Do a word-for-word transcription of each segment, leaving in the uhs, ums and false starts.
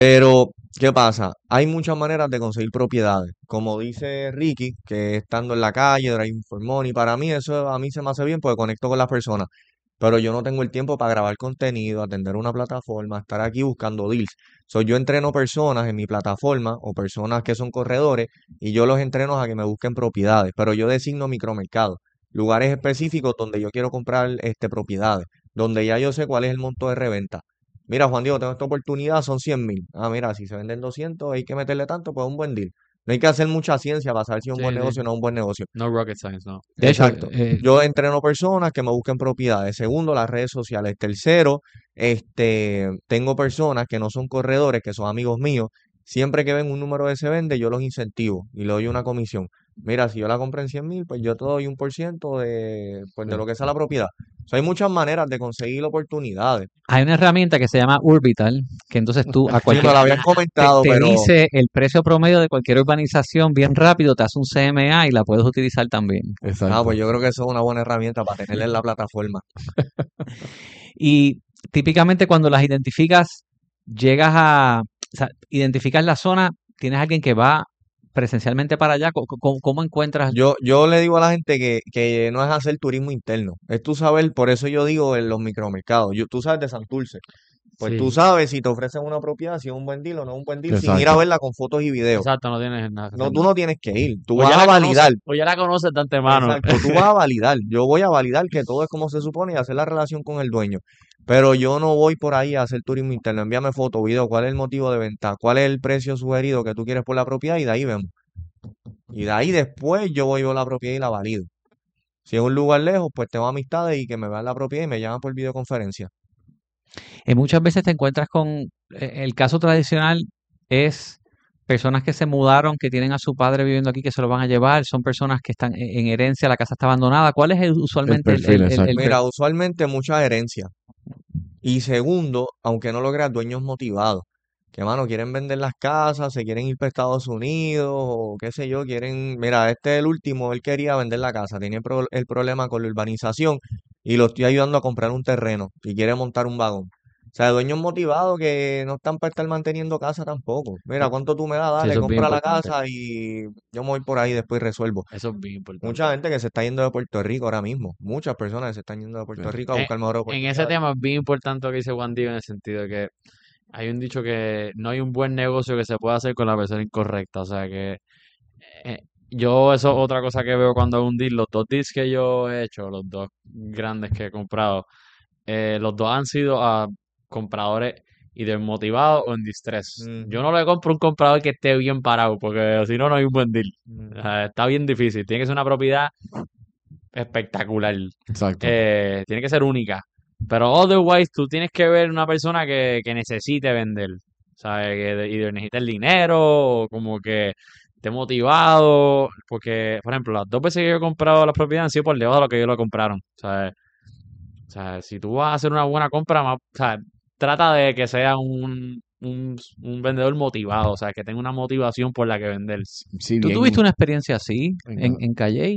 Pero, ¿qué pasa? Hay muchas maneras de conseguir propiedades. Como dice Ricky, que estando en la calle, driving for money, para mí eso a mí se me hace bien porque conecto con las personas. Pero yo no tengo el tiempo para grabar contenido, atender una plataforma, estar aquí buscando deals. So, yo entreno personas en mi plataforma o personas que son corredores y yo los entreno a que me busquen propiedades. Pero yo designo micromercados, lugares específicos donde yo quiero comprar este, propiedades, donde ya yo sé cuál es el monto de reventa. Mira, Juan Diego, tengo esta oportunidad, son cien mil. Ah, mira, si se venden doscientos, hay que meterle tanto, pues es un buen deal. No hay que hacer mucha ciencia para saber si es un buen Sí, sí. negocio o no es un buen negocio. No rocket science, no. De hecho, Exacto. eh, Yo entreno personas que me busquen propiedades. Segundo, las redes sociales. Tercero, este, tengo personas que no son corredores, que son amigos míos. Siempre que ven un número de se vende, yo los incentivo y le doy una comisión. Mira, si yo la compré en cien mil, pues yo te doy un por ciento de, pues, de de- lo que sea la propiedad. O sea, hay muchas maneras de conseguir oportunidades. hay una herramienta que se llama Urbital, que entonces tú a Sí, me cualquier lo habían te, comentado, te pero dice el precio promedio de cualquier urbanización bien rápido, te hace un C M A y la puedes utilizar también. ah, Exacto. pues yo creo que eso es una buena herramienta para tenerla en la plataforma. Y típicamente cuando las identificas, llegas a, o sea, identificas la zona, tienes alguien que va presencialmente para allá. ¿Cómo, cómo- cómo encuentras? Yo, yo le digo a la gente que, que no es hacer turismo interno, es tú saber, por eso yo digo en los micromercados. Yo, tú sabes de Santurce, pues tú Sí, sabes si te ofrecen una propiedad, si es un buen deal o no es un buen deal, sin ir a Exacto. verla con fotos y videos. exacto, no tienes nada que No, hacer. tú no tienes que ir, tú O vas ya a la conoces, validar. o ya la conoces de antemano. Exacto, tú vas a validar. Yo voy a validar que todo es como se supone y hacer la relación con el dueño. Pero yo no voy por ahí a hacer turismo interno. Envíame foto, video, cuál es el motivo de venta, cuál es el precio sugerido que tú quieres por la propiedad y de ahí vemos. Y de ahí después yo voy a ver la propiedad y la valido. Si es un lugar lejos, pues tengo amistades y que me vean la propiedad y me llaman por videoconferencia. Eh, muchas veces te encuentras con, eh, el caso tradicional es personas que se mudaron, que tienen a su padre viviendo aquí, que se lo van a llevar, son personas que están en, en herencia, la casa está abandonada. ¿Cuál es el- El usualmente el, perfil, el, el, el exacto. per- Mira, usualmente mucha herencia. Y segundo, aunque no lo creas, dueños motivados. Que, mano, quieren vender las casas, se quieren ir para Estados Unidos o qué sé yo, quieren... Mira, este es el último, él quería vender la casa, tenía el, pro- el problema con la urbanización y lo estoy ayudando a comprar un terreno y quiere montar un vagón. O sea, dueños motivados que no están para estar manteniendo casa tampoco. Mira, ¿cuánto tú me das? Sí, Dale, eso es bien compra la importante. casa y yo me voy por ahí después y resuelvo. Eso es bien Mucha importante. gente que se está yendo de Puerto Rico ahora mismo. Muchas personas que se están yendo de Sí. Puerto Rico a En, buscar mejores en ese oportunidades. tema es bien importante lo que dice Juan Diego en el sentido de que hay un dicho que no hay un buen negocio que se pueda hacer con la persona incorrecta. O sea que eh, yo eso es otra cosa que veo cuando hago un deal. Los dos deals que yo he hecho, los dos grandes que he comprado, eh, los dos han sido a compradores y desmotivados o en distress. Yo Ujú, no le compro un comprador que esté bien parado, porque si no, no hay un buen deal. O ujú. sea, está bien difícil. Tiene que ser una propiedad espectacular. Exacto. Eh, tiene que ser única. Pero otherwise, tú tienes que ver una persona que, que necesite vender. ¿Sabes? Que de- y necesita el dinero, o como que esté motivado. Porque, por ejemplo, las dos veces que yo he comprado las propiedades han sido por debajo de lo que ellos lo compraron. ¿Sabes? O sea, si tú vas a hacer una buena compra, más, o sea, trata de que sea un, un, un vendedor motivado, o sea, que tenga una motivación por la que vender. Si ¿Tú bien, tuviste una experiencia así en, venga, en Calle?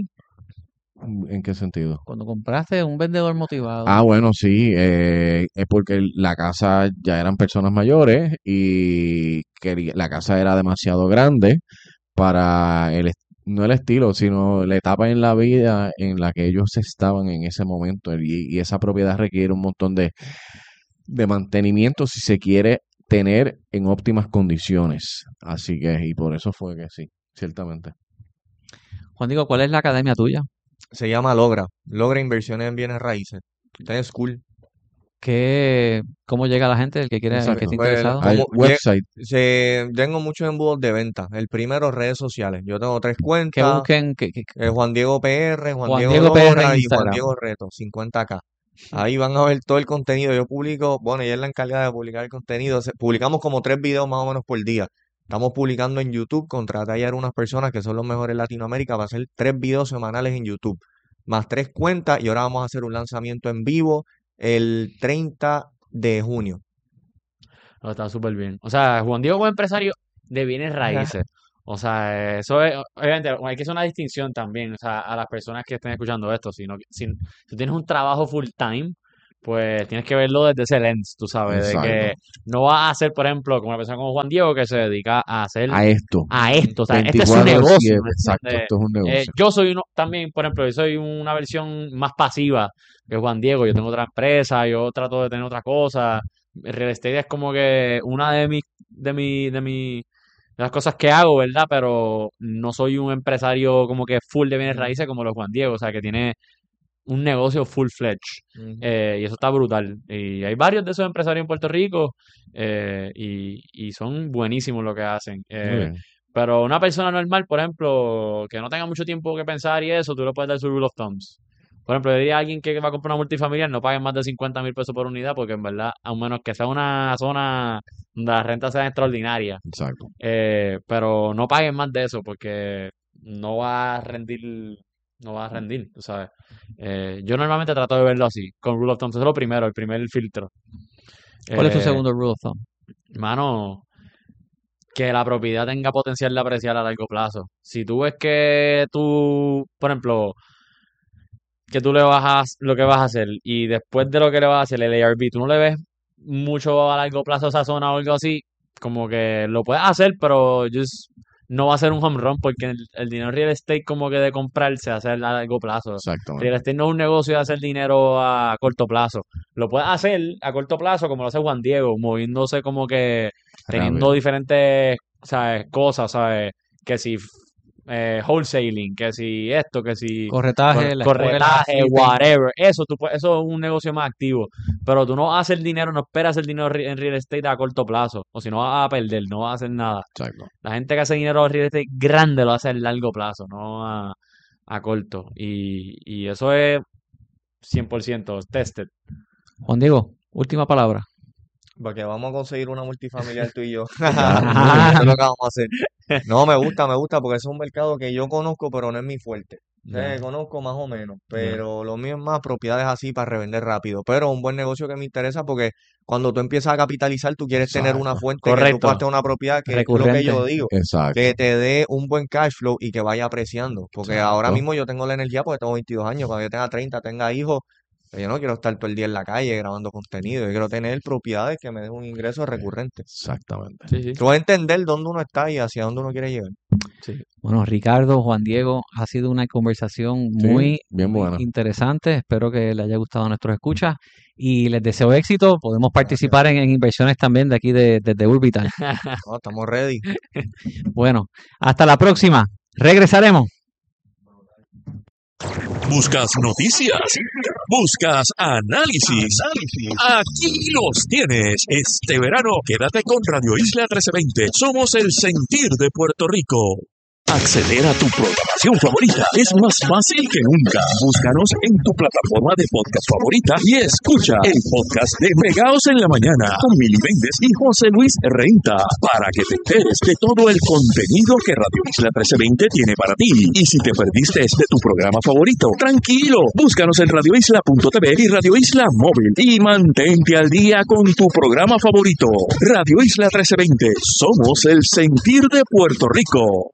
¿en qué sentido? Cuando compraste un vendedor motivado. Ah, bueno, sí, eh, es porque la casa ya eran personas mayores y quería- la casa era demasiado grande para el, est- no el estilo, sino la etapa en la vida en la que ellos estaban en ese momento. Y, y esa propiedad requiere un montón de, de mantenimiento si se quiere tener en óptimas condiciones. Así que, y por eso fue que sí, ciertamente. Juan Diego, ¿cuál es la academia tuya? Se llama Logra. Logra Inversiones en Bienes Raíces. Está en School. ¿Qué, cómo llega la gente, el que quiere, el que esté Exacto. Pues, interesado? Hay como, lle- website, se, tengo muchos embudos de venta. El primero, redes sociales. Yo tengo tres Que cuentas. busquen que, que- eh, Juan Diego P R, Juan Juan Diego Diego P R en Logra y Juan Instagram. Diego Reto, cincuenta k. Ahí van a ver todo el contenido. Yo publico, bueno, ella es la encargada de publicar el contenido. Se- publicamos como tres videos más o menos por día. Estamos publicando en YouTube. Contraté ayer unas personas que son los mejores en Latinoamérica para hacer tres videos semanales en YouTube. Más tres cuentas y ahora vamos a hacer un lanzamiento en vivo el treinta de junio. No, está súper bien. O sea, Juan Diego como empresario de bienes raíces. O sea, eso es, obviamente, hay que hacer una distinción también, o sea, a las personas que estén escuchando esto. Sino, que- si, si tienes un trabajo full time, pues tienes que verlo desde ese lens, tú sabes, de que Exacto. no vas a ser, por ejemplo, como una persona como Juan Diego que se dedica a hacer A esto. a esto, o sea, este es su veinticuatro negocio, siete, ¿me exacto, entiendes? esto es un Eh, negocio. yo soy uno también, por ejemplo, yo soy una versión más pasiva que Juan Diego. Yo tengo otra empresa, yo trato de tener otra cosa. El real estate es como que una de mis, de mi, de mi, de las cosas que hago, ¿verdad? Pero no soy un empresario como que full de bienes Ujú, raíces como los Juan Diego, o sea, que tiene un negocio full-fledged. ujú. Eh, y eso está brutal. Y hay varios de esos empresarios en Puerto Rico eh, y, y son buenísimos lo que hacen. Muy Eh, bien. pero una persona normal, por ejemplo, que no tenga mucho tiempo que pensar y eso, tú le puedes dar su rule of thumbs. Por ejemplo, le diría a alguien que va a comprar una multifamiliar, no paguen más de cincuenta mil pesos por unidad, porque en verdad, a menos que sea una zona donde las rentas sean extraordinarias, Exacto. eh, pero no paguen más de eso, porque no va a rendir, no va a rendir, tú sabes. Eh, yo normalmente trato de verlo así, con rule of thumb. Eso es lo primero, el primer filtro. ¿Cuál es tu Eh, segundo rule of thumb? Mano, que la propiedad tenga potencial de apreciar a largo plazo. Si tú ves que tú, por ejemplo, que tú le vas a, lo que vas a hacer y después de lo que le vas a hacer, el A R V, tú no le ves mucho a largo plazo a esa zona o algo así, como que lo puedes hacer, pero just no va a ser un home run porque el, el dinero real estate como que de comprarse hacer a largo plazo. Real Exactamente. estate no es un negocio de hacer dinero a corto plazo. Lo puedes hacer a corto plazo como lo hace Juan Diego, moviéndose como que teniendo Rápido. diferentes, ¿sabes? Cosas, ¿sabes? Que si eh, wholesaling, que si esto, que si Corretaje, cor- la escuela, corretaje, flipping. whatever. Eso, tú, puedes- eso es un negocio más activo. Pero tú no haces el dinero, no esperas el dinero ri- en real estate a corto plazo. O si no vas a perder, no vas a hacer nada. Exacto. La gente que hace dinero en real estate grande lo hace a largo plazo, no a, a corto. Y, y eso es cien por ciento tested. Juan Diego, última palabra. Porque vamos a conseguir una multifamiliar tú y yo. Ya, Eso es lo que vamos a hacer. No, me gusta, me gusta, porque es un mercado que yo conozco, pero no es mi fuerte. O sea, Ya, conozco más o menos, ya. pero lo mío es más propiedades así para revender rápido. Pero un buen negocio que me interesa porque cuando tú empiezas a capitalizar, tú quieres tener una Exacto. fuente que tú puedas Correcto. tener una propiedad que es lo que Recurrente. yo digo, que Exacto. te dé un buen cash flow y que vaya apreciando. Porque ahora Exacto. mismo yo tengo la energía porque tengo veintidós años. Cuando yo tenga treinta, tenga hijos, pues yo no quiero estar todo el día en la calle grabando contenido. Yo quiero tener propiedades que me den un ingreso recurrente. Exactamente. Sí, sí. Tú vas a entender dónde uno está y hacia dónde uno quiere llegar. Sí. Bueno, Ricardo, Juan Diego, ha sido una conversación Sí, muy, bien muy buena. interesante. Espero que le haya gustado a nuestros escuchas y les deseo éxito. Podemos Gracias. participar en, en inversiones también de aquí de, desde Urbital. No, estamos ready. Bueno, hasta la próxima. Regresaremos. ¿Buscas noticias? ¿Buscas análisis? Aquí los tienes. Este verano, quédate con Radio Isla trece veinte. Somos el sentir de Puerto Rico. Acceder a tu programación favorita es más fácil que nunca. Búscanos en tu plataforma de podcast favorita y escucha el podcast de Pegaos en la Mañana con Mili Méndez y José Luis Renta para que te enteres de todo el contenido que Radio Isla trece veinte tiene para ti. Y si te perdiste de tu programa favorito, tranquilo, búscanos en radio isla punto t v y Radio Isla Móvil y mantente al día con tu programa favorito. Radio Isla trece veinte, somos el sentir de Puerto Rico.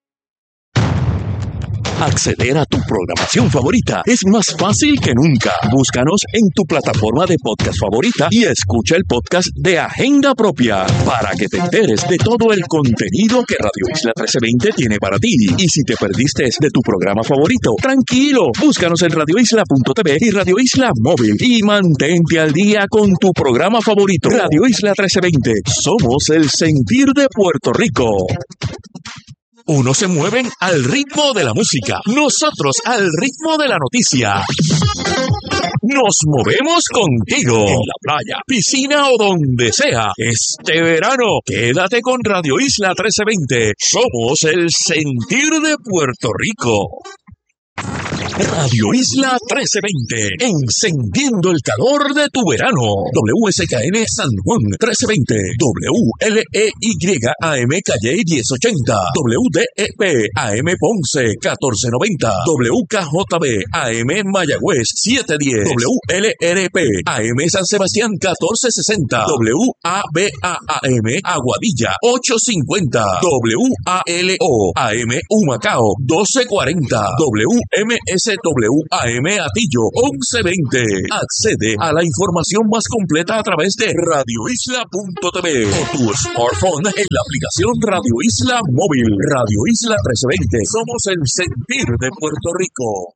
Acceder a tu programación favorita es más fácil que nunca. Búscanos en tu plataforma de podcast favorita y escucha el podcast de Agenda Propia para que te enteres de todo el contenido que Radio Isla trece veinte tiene para ti. Y si te perdiste de tu programa favorito, tranquilo, búscanos en radio isla punto t v y Radio Isla Móvil y mantente al día con tu programa favorito. Radio Isla trece veinte, somos el sentir de Puerto Rico. Unos se mueven al ritmo de la música, nosotros al ritmo de la noticia. Nos movemos contigo en la playa, piscina o donde sea. Este verano, quédate con Radio Isla trece veinte. Somos el sentir de Puerto Rico. Radio Isla trece veinte, encendiendo el calor de tu verano. W S K N San Juan trece veinte, W L E Y A M Calle diez ochenta, W D E P A M Ponce catorce noventa, W K J B A M Mayagüez setecientos diez, W L R P A M San Sebastián catorce sesenta, W A B A A M Aguadilla ochocientos cincuenta, W A L O A M Humacao doce cuarenta, W M S W A M Atillo once veinte. Accede a la información más completa a través de radio isla punto t v o tu smartphone en la aplicación Radio Isla Móvil. Radio Isla trece veinte. Somos el sentir de Puerto Rico.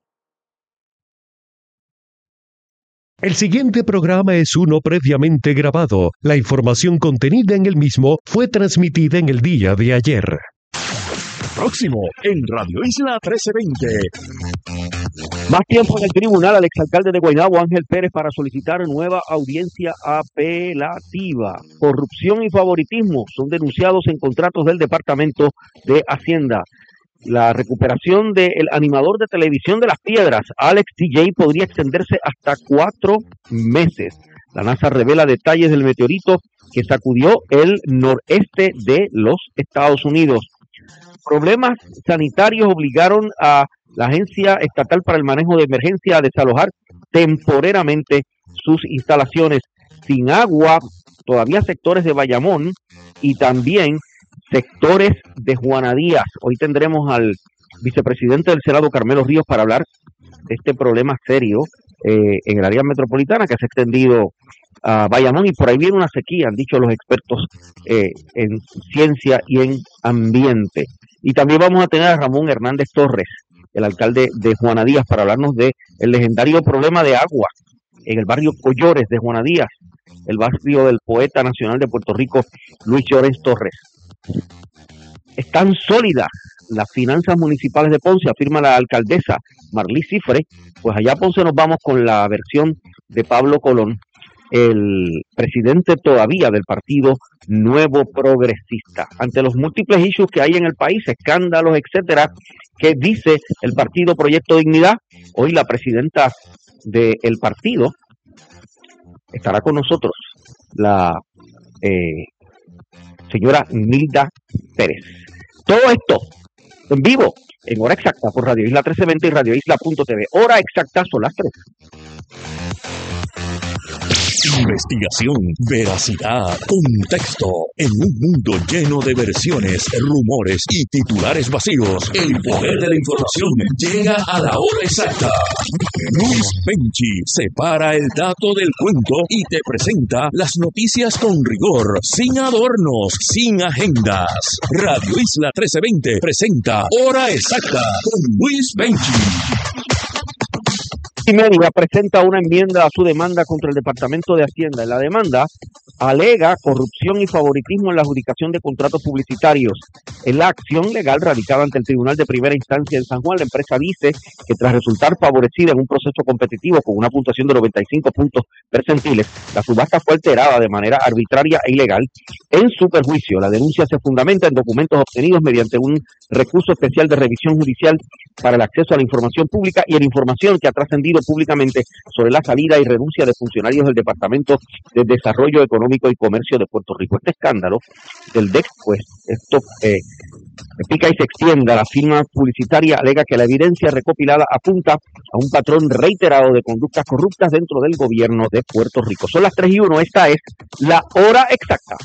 El siguiente programa es uno previamente grabado. La información contenida en el mismo fue transmitida en el día de ayer. Próximo en Radio Isla trece veinte. Más tiempo en el tribunal al exalcalde de Guaynabo, Ángel Pérez, para solicitar nueva audiencia apelativa. Corrupción y favoritismo son denunciados en contratos del Departamento de Hacienda. La recuperación del animador de televisión de Las Piedras, Alex T J, podría extenderse hasta cuatro meses. La NASA revela detalles del meteorito que sacudió el noreste de los Estados Unidos. Problemas sanitarios obligaron a la Agencia Estatal para el Manejo de Emergencia a desalojar temporariamente sus instalaciones. Sin agua, todavía sectores de Bayamón y también sectores de Juana Díaz. Hoy tendremos al vicepresidente del Senado, Carmelo Ríos, para hablar de este problema serio eh, en el área metropolitana que se ha extendido a Bayamón, y por ahí viene una sequía, han dicho los expertos eh, en ciencia y en ambiente. Y también vamos a tener a Ramón Hernández Torres, el alcalde de Juana Díaz, para hablarnos de el legendario problema de agua en el barrio Collores de Juana Díaz, el barrio del poeta nacional de Puerto Rico, Luis Llorens Torres. Están sólidas las finanzas municipales de Ponce, afirma la alcaldesa Marlí Cifre. Pues allá a Ponce nos vamos con la versión de Pablo Colón, el presidente todavía del Partido Nuevo Progresista. Ante los múltiples issues que hay en el país, escándalos, etcétera, que dice el partido Proyecto Dignidad, hoy la presidenta del partido estará con nosotros, la eh, señora Nilda Pérez. Todo esto en vivo, en hora exacta, por Radio Isla trece veinte y radio isla punto t v. Hora exacta son las tres. Investigación, veracidad, contexto. En un mundo lleno de versiones, rumores y titulares vacíos, el poder de la información llega a la hora exacta. Luis Penchi separa el dato del cuento y te presenta las noticias con rigor, sin adornos, sin agendas. Radio Isla trece veinte presenta Hora Exacta con Luis Penchi. Y Media presenta una enmienda a su demanda contra el Departamento de Hacienda. En la demanda alega corrupción y favoritismo en la adjudicación de contratos publicitarios. En la acción legal radicada ante el Tribunal de Primera Instancia en San Juan, la empresa dice que tras resultar favorecida en un proceso competitivo con una puntuación de noventa y cinco puntos percentiles, la subasta fue alterada de manera arbitraria e ilegal en su perjuicio. La denuncia se fundamenta en documentos obtenidos mediante un recurso especial de revisión judicial para el acceso a la información pública y en información que ha trascendido públicamente sobre la salida y renuncia de funcionarios del Departamento de Desarrollo Económico y Comercio de Puerto Rico. Este escándalo del D E C, pues esto eh, pica y se extiende. La firma publicitaria alega que la evidencia recopilada apunta a un patrón reiterado de conductas corruptas dentro del gobierno de Puerto Rico. Son las tres y uno, esta es la hora exacta.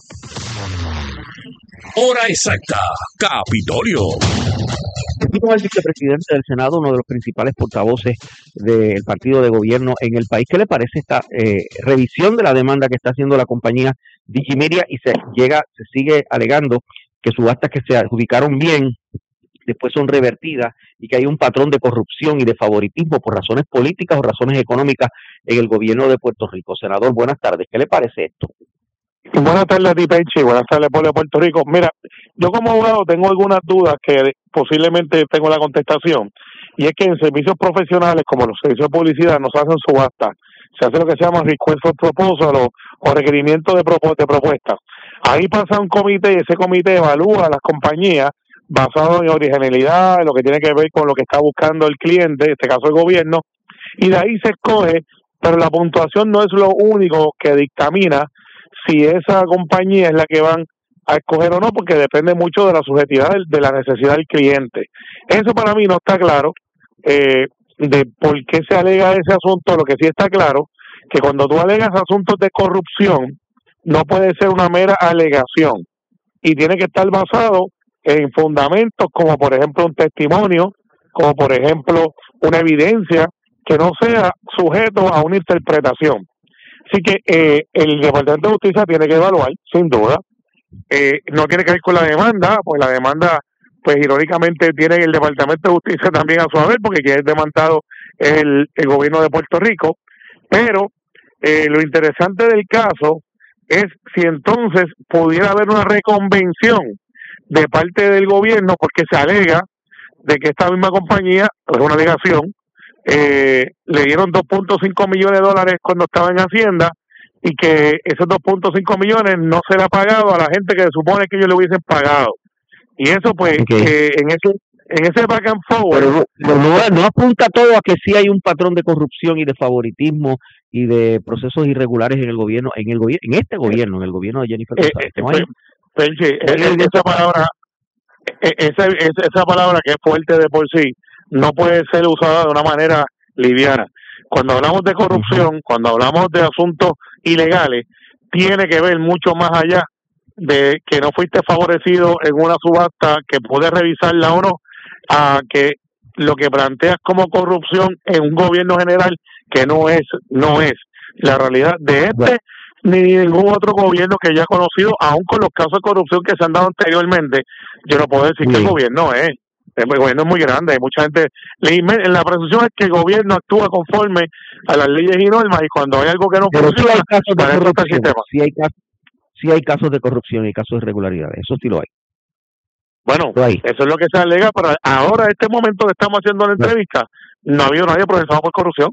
Hora exacta, Capitolio. Como el vicepresidente del Senado, uno de los principales portavoces del partido de gobierno en el país, ¿qué le parece esta eh, revisión de la demanda que está haciendo la compañía Digimedia? Y se llega, se sigue alegando que subastas que se adjudicaron bien después son revertidas y que hay un patrón de corrupción y de favoritismo por razones políticas o razones económicas en el gobierno de Puerto Rico. Senador, buenas tardes. ¿Qué le parece esto? Buenas tardes a ti, Penchi. Buenas tardes, pueblo de Puerto Rico. Mira, yo como abogado tengo algunas dudas que posiblemente tengo la contestación. Y es que en servicios profesionales, como los servicios de publicidad, no se hacen subastas. Se hace lo que se llama request for proposal o, o requerimiento de, propu- de propuestas. Ahí pasa un comité y ese comité evalúa a las compañías basado en originalidad, en lo que tiene que ver con lo que está buscando el cliente, en este caso el gobierno, y de ahí se escoge, pero la puntuación no es lo único que dictamina si esa compañía es la que van a escoger o no, porque depende mucho de la subjetividad de la necesidad del cliente. Eso para mí no está claro, eh, de por qué se alega ese asunto. Lo que sí está claro, que cuando tú alegas asuntos de corrupción, no puede ser una mera alegación, y tiene que estar basado en fundamentos como por ejemplo un testimonio como por ejemplo una evidencia que no sea sujeto a una interpretación. Así que eh, el Departamento de Justicia tiene que evaluar, sin duda. Eh, no tiene que ver con la demanda, pues la demanda, pues irónicamente tiene el Departamento de Justicia también a su haber, porque quien es demandado es el, el gobierno de Puerto Rico. Pero eh, lo interesante del caso es si entonces pudiera haber una reconvención de parte del gobierno, porque se alega de que esta misma compañía, es una alegación, eh, le dieron dos punto cinco millones de dólares cuando estaba en Hacienda y que esos dos punto cinco millones no se le ha pagado a la gente que se supone que ellos le hubiesen pagado. Y eso pues Okay. eh, en ese en ese back and forward. Pero no, pero no, no apunta todo a que sí hay un patrón de corrupción y de favoritismo y de procesos irregulares en el gobierno, en el gobierno, en este gobierno, en el gobierno de Jennifer Eh, González. eh, No hay, pues, Penchi, no hay eh, evidencia esa palabra, eh, esa, esa esa palabra que es fuerte de por sí, no puede ser usada de una manera liviana. Cuando hablamos de corrupción, cuando hablamos de asuntos ilegales, tiene que ver mucho más allá de que no fuiste favorecido en una subasta, que puedes revisarla o no, a que lo que planteas como corrupción en un gobierno general, que no es, no es la realidad de este ni ningún otro gobierno que ya he conocido, aún con los casos de corrupción que se han dado anteriormente. Yo no puedo decir que el Bien. gobierno es, el gobierno es muy grande, hay mucha gente, le inmen- la presunción es que el gobierno actúa conforme a las leyes y normas, y cuando hay algo que no Pero sí funciona, hay casos de para eso está el corrupción, sistema. sí hay casos, sí hay casos de corrupción y casos de irregularidades, eso sí lo hay. Bueno, Lo hay. eso es lo que se alega, pero ahora, este momento que estamos haciendo la entrevista, no ha habido nadie procesado por corrupción.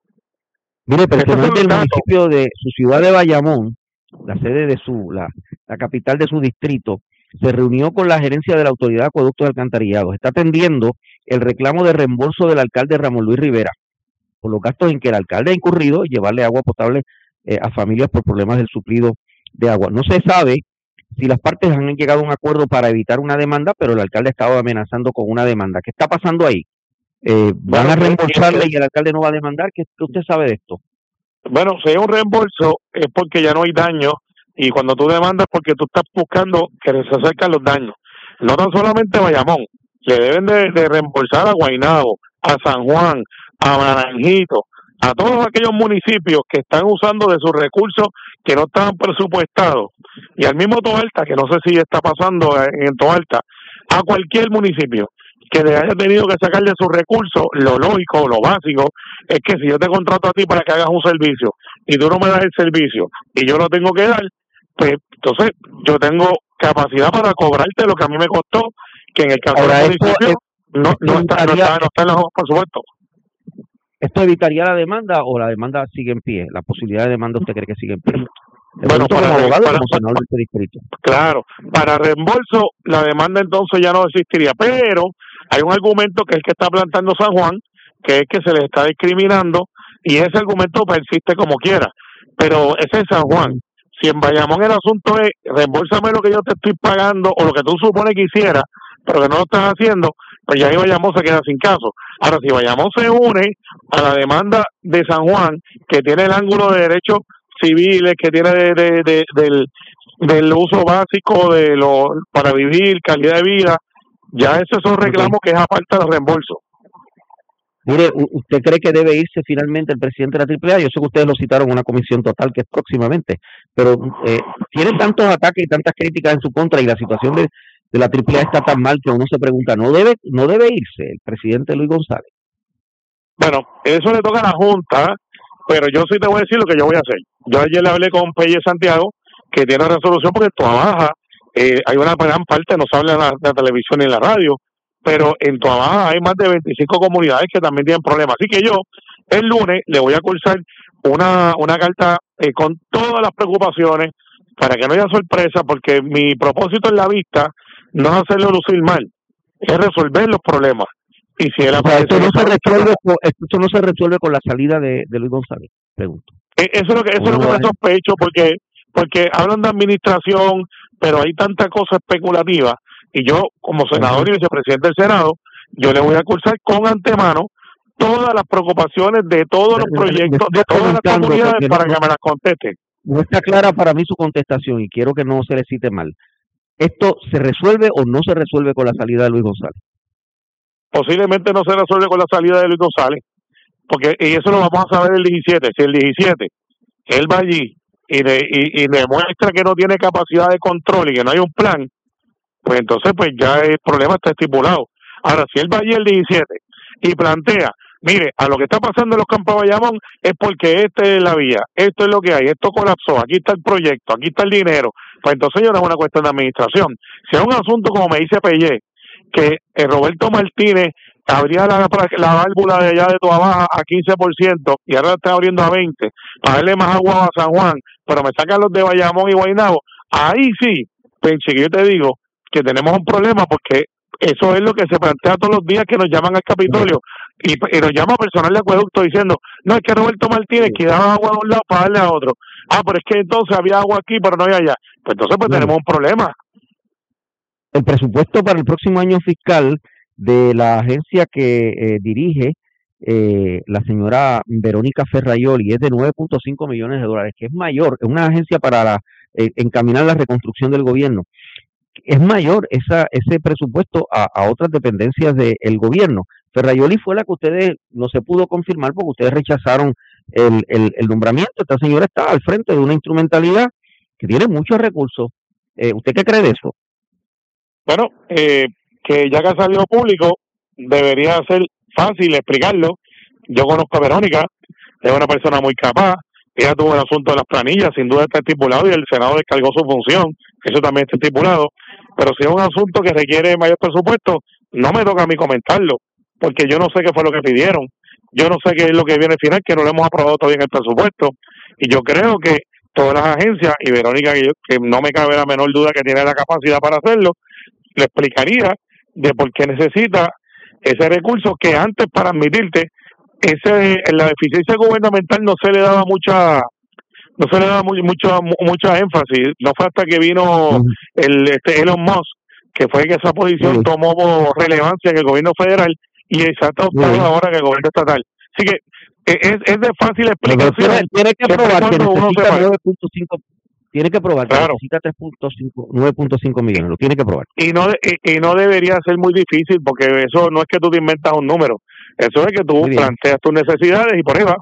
Mire, Esos personal son del los datos. municipio de su ciudad de Bayamón, la sede de su, la, la capital de su distrito, se reunió con la gerencia de la Autoridad de Acueductos y Alcantarillados. Está atendiendo el reclamo de reembolso del alcalde Ramón Luis Rivera por los gastos en que el alcalde ha incurrido en llevarle agua potable eh, a familias por problemas del suplido de agua. No se sabe si las partes han llegado a un acuerdo para evitar una demanda, pero el alcalde ha estado amenazando con una demanda. ¿Qué está pasando ahí? Eh, ¿Van Bueno, a que- reembolsarle que- y el alcalde no va a demandar? ¿Qué, qué usted sabe de esto? Bueno, si hay un reembolso es porque ya no hay daño, y cuando tú demandas porque tú estás buscando que se acercan los daños. No tan solamente Bayamón, le deben de, de reembolsar a Guaynabo, a San Juan, a Naranjito, a todos aquellos municipios que están usando de sus recursos que no estaban presupuestados, y al mismo Toalta, que no sé si está pasando en, en Toalta, a cualquier municipio que le haya tenido que sacar de sus recursos. Lo lógico, lo básico, es que si yo te contrato a ti para que hagas un servicio y tú no me das el servicio y yo lo tengo que dar, pues entonces yo tengo capacidad para cobrarte lo que a mí me costó, que en el caso Ahora, del esto municipio es- no, esto no, está, no, evitaría- está, no está en los por supuesto. ¿Esto evitaría la demanda o la demanda sigue en pie? ¿La posibilidad de demanda usted cree que sigue en pie? Le Bueno, pregunto para- como abogado, para- como senador de este distrito. Claro, para reembolso la demanda entonces ya no existiría, pero hay un argumento que es el que está plantando San Juan, que es que se le está discriminando, y ese argumento persiste como quiera, pero ese es San Juan. Si en Bayamón el asunto es reembolsame lo que yo te estoy pagando o lo que tú supones que hiciera, pero que no lo estás haciendo, pues ya ahí Bayamón se queda sin caso. Ahora, si Bayamón se une a la demanda de San Juan, que tiene el ángulo de derechos civiles, que tiene de, de- de- del, del uso básico de lo para vivir, calidad de vida, ya esos son reclamos que es aparte del reembolso. Mire, u- ¿usted cree que debe irse finalmente el presidente de la Triple A? Yo sé que ustedes lo citaron en una comisión total que es próximamente, pero eh, tiene tantos ataques y tantas críticas en su contra y la situación de, de la Triple A está tan mal que uno se pregunta, ¿no debe no debe irse el presidente Luis González? Bueno, eso le toca a la Junta, pero yo sí te voy a decir lo que yo voy a hacer. Yo ayer le hablé con Pelle Santiago, que tiene resolución porque en Toa Baja eh, hay una gran parte, no se habla en la, la televisión ni en la radio, pero en Toa Baja hay más de veinticinco comunidades que también tienen problemas. Así que yo el lunes le voy a cursar una, una carta eh, con todas las preocupaciones para que no haya sorpresa, porque mi propósito en la vista no es hacerlo lucir mal, es resolver los problemas. Y si él O sea, aparece esto en no esa se lista, resuelve con, esto no se resuelve con la salida de, de Luis González, pregunto. Eh, Eso es lo que eso es lo que me sospecho, porque porque hablan de administración, pero hay tanta cosa especulativa, y yo como senador y vicepresidente del Senado, yo le voy a cursar con antemano todas las preocupaciones de todos los Me- me- me proyectos, estoy de todas las preguntando, comunidades porque no- para que no- me las contesten. No está clara para mí su contestación y quiero que no se le cite mal. ¿Esto se resuelve o no se resuelve con la salida de Luis González? posiblemente no se resuelve con la salida de Luis González, porque y eso lo vamos a saber el diecisiete. Si el diecisiete él va allí y, de, y, y demuestra que no tiene capacidad de control y que no hay un plan, pues entonces pues ya el problema está estipulado. Ahora, si él va allí el diecisiete y plantea, mire, a lo que está pasando en los Campos de Bayamón es porque esta es la vía, esto es lo que hay, esto colapsó, aquí está el proyecto, aquí está el dinero, pues entonces ya no es una cuestión de administración. Si es un asunto, como me dice Pellé, que eh, Roberto Martínez abría la, la válvula de allá de Toa Baja a quince por ciento y ahora la está abriendo a veinte por ciento para darle más agua a San Juan, pero me sacan los de Bayamón y Guaynabo, ahí sí, Penchi, que yo te digo que tenemos un problema, porque eso es lo que se plantea todos los días que nos llaman al Capitolio y, y nos llama personal de acueducto diciendo, no, es que Roberto Martínez que daba agua de un lado para darle a otro. Ah, pero es que entonces había agua aquí, pero no había allá. Pues entonces pues tenemos un problema. El presupuesto para el próximo año fiscal de la agencia que eh, dirige eh, la señora Verónica Ferraioli es de nueve punto cinco millones de dólares, que es mayor, es una agencia para la, eh, encaminar la reconstrucción del gobierno. Es mayor esa, ese presupuesto a, a otras dependencias del gobierno. Ferraioli fue la que ustedes no se pudo confirmar porque ustedes rechazaron el, el, el nombramiento. Esta señora está al frente de una instrumentalidad que tiene muchos recursos. Eh, ¿Usted qué cree de eso? Bueno, eh, que ya que ha salido público, debería ser fácil explicarlo. Yo conozco a Verónica, es una persona muy capaz. Ella tuvo el asunto de las planillas, sin duda está estipulado, y el Senado descargó su función, eso también está estipulado. Pero si es un asunto que requiere mayor presupuesto, no me toca a mí comentarlo, porque yo no sé qué fue lo que pidieron, yo no sé qué es lo que viene al final, que no lo hemos aprobado todavía en el presupuesto, y yo creo que todas las agencias, y Verónica, que, yo, que no me cabe la menor duda que tiene la capacidad para hacerlo, le explicaría de por qué necesita ese recurso que antes, para admitirte, ese en la deficiencia gubernamental no se le daba mucha no se le daba muy, mucho mucha énfasis. No fue hasta que vino el este Elon Musk que fue que esa posición sí. tomó relevancia en el gobierno federal y se ha adoptado sí. ahora en el gobierno estatal. Así que es, es de fácil explicación. Tiene, tiene que probar que necesita nueve punto cinco tiene que probar que claro. necesita nueve punto cinco millones, lo tiene que probar. Y no y, y no debería ser muy difícil, porque eso no es que tú te inventas un número, eso es que tú planteas tus necesidades y por ahí va.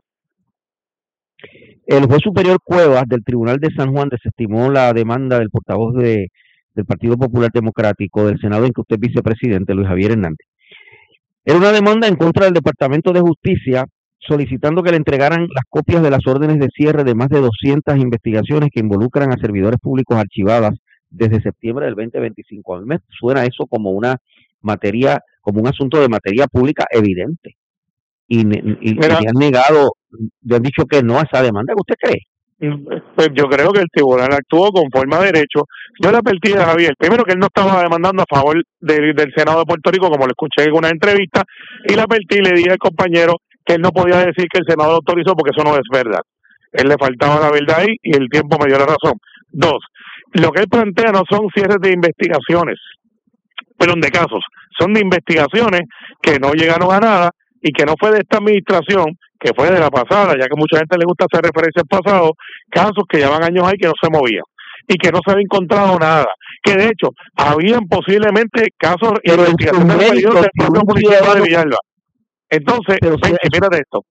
El juez superior Cuevas del Tribunal de San Juan desestimó la demanda del portavoz de, del Partido Popular Democrático del Senado, en que usted es vicepresidente, Luis Javier Hernández. Era una demanda en contra del Departamento de Justicia, solicitando que le entregaran las copias de las órdenes de cierre de más de doscientas investigaciones que involucran a servidores públicos archivadas desde septiembre del veinte veinticinco. A mí me suena eso como una materia, como un asunto de materia pública evidente. Y, y, y le han negado, le han dicho que no a esa demanda. ¿Usted cree? Pues yo creo que el tribunal actuó conforme a derecho. Yo le advertí a Javier, primero que él no estaba demandando a favor de, del Senado de Puerto Rico, como le escuché en una entrevista, y le advertí y le dije al compañero que él no podía decir que el Senado lo autorizó porque eso no es verdad. Él le faltaba la verdad ahí y el tiempo me dio la razón. Dos, lo que él plantea no son cierres de investigaciones, pero de casos, son de investigaciones que no llegaron a nada y que no fue de esta administración, que fue de la pasada, ya que mucha gente le gusta hacer referencia al pasado, casos que llevan años ahí que no se movían y que no se había encontrado nada, que de hecho habían posiblemente casos y investigaciones del propio municipio de Villalba. Entonces, ven, mírate esto,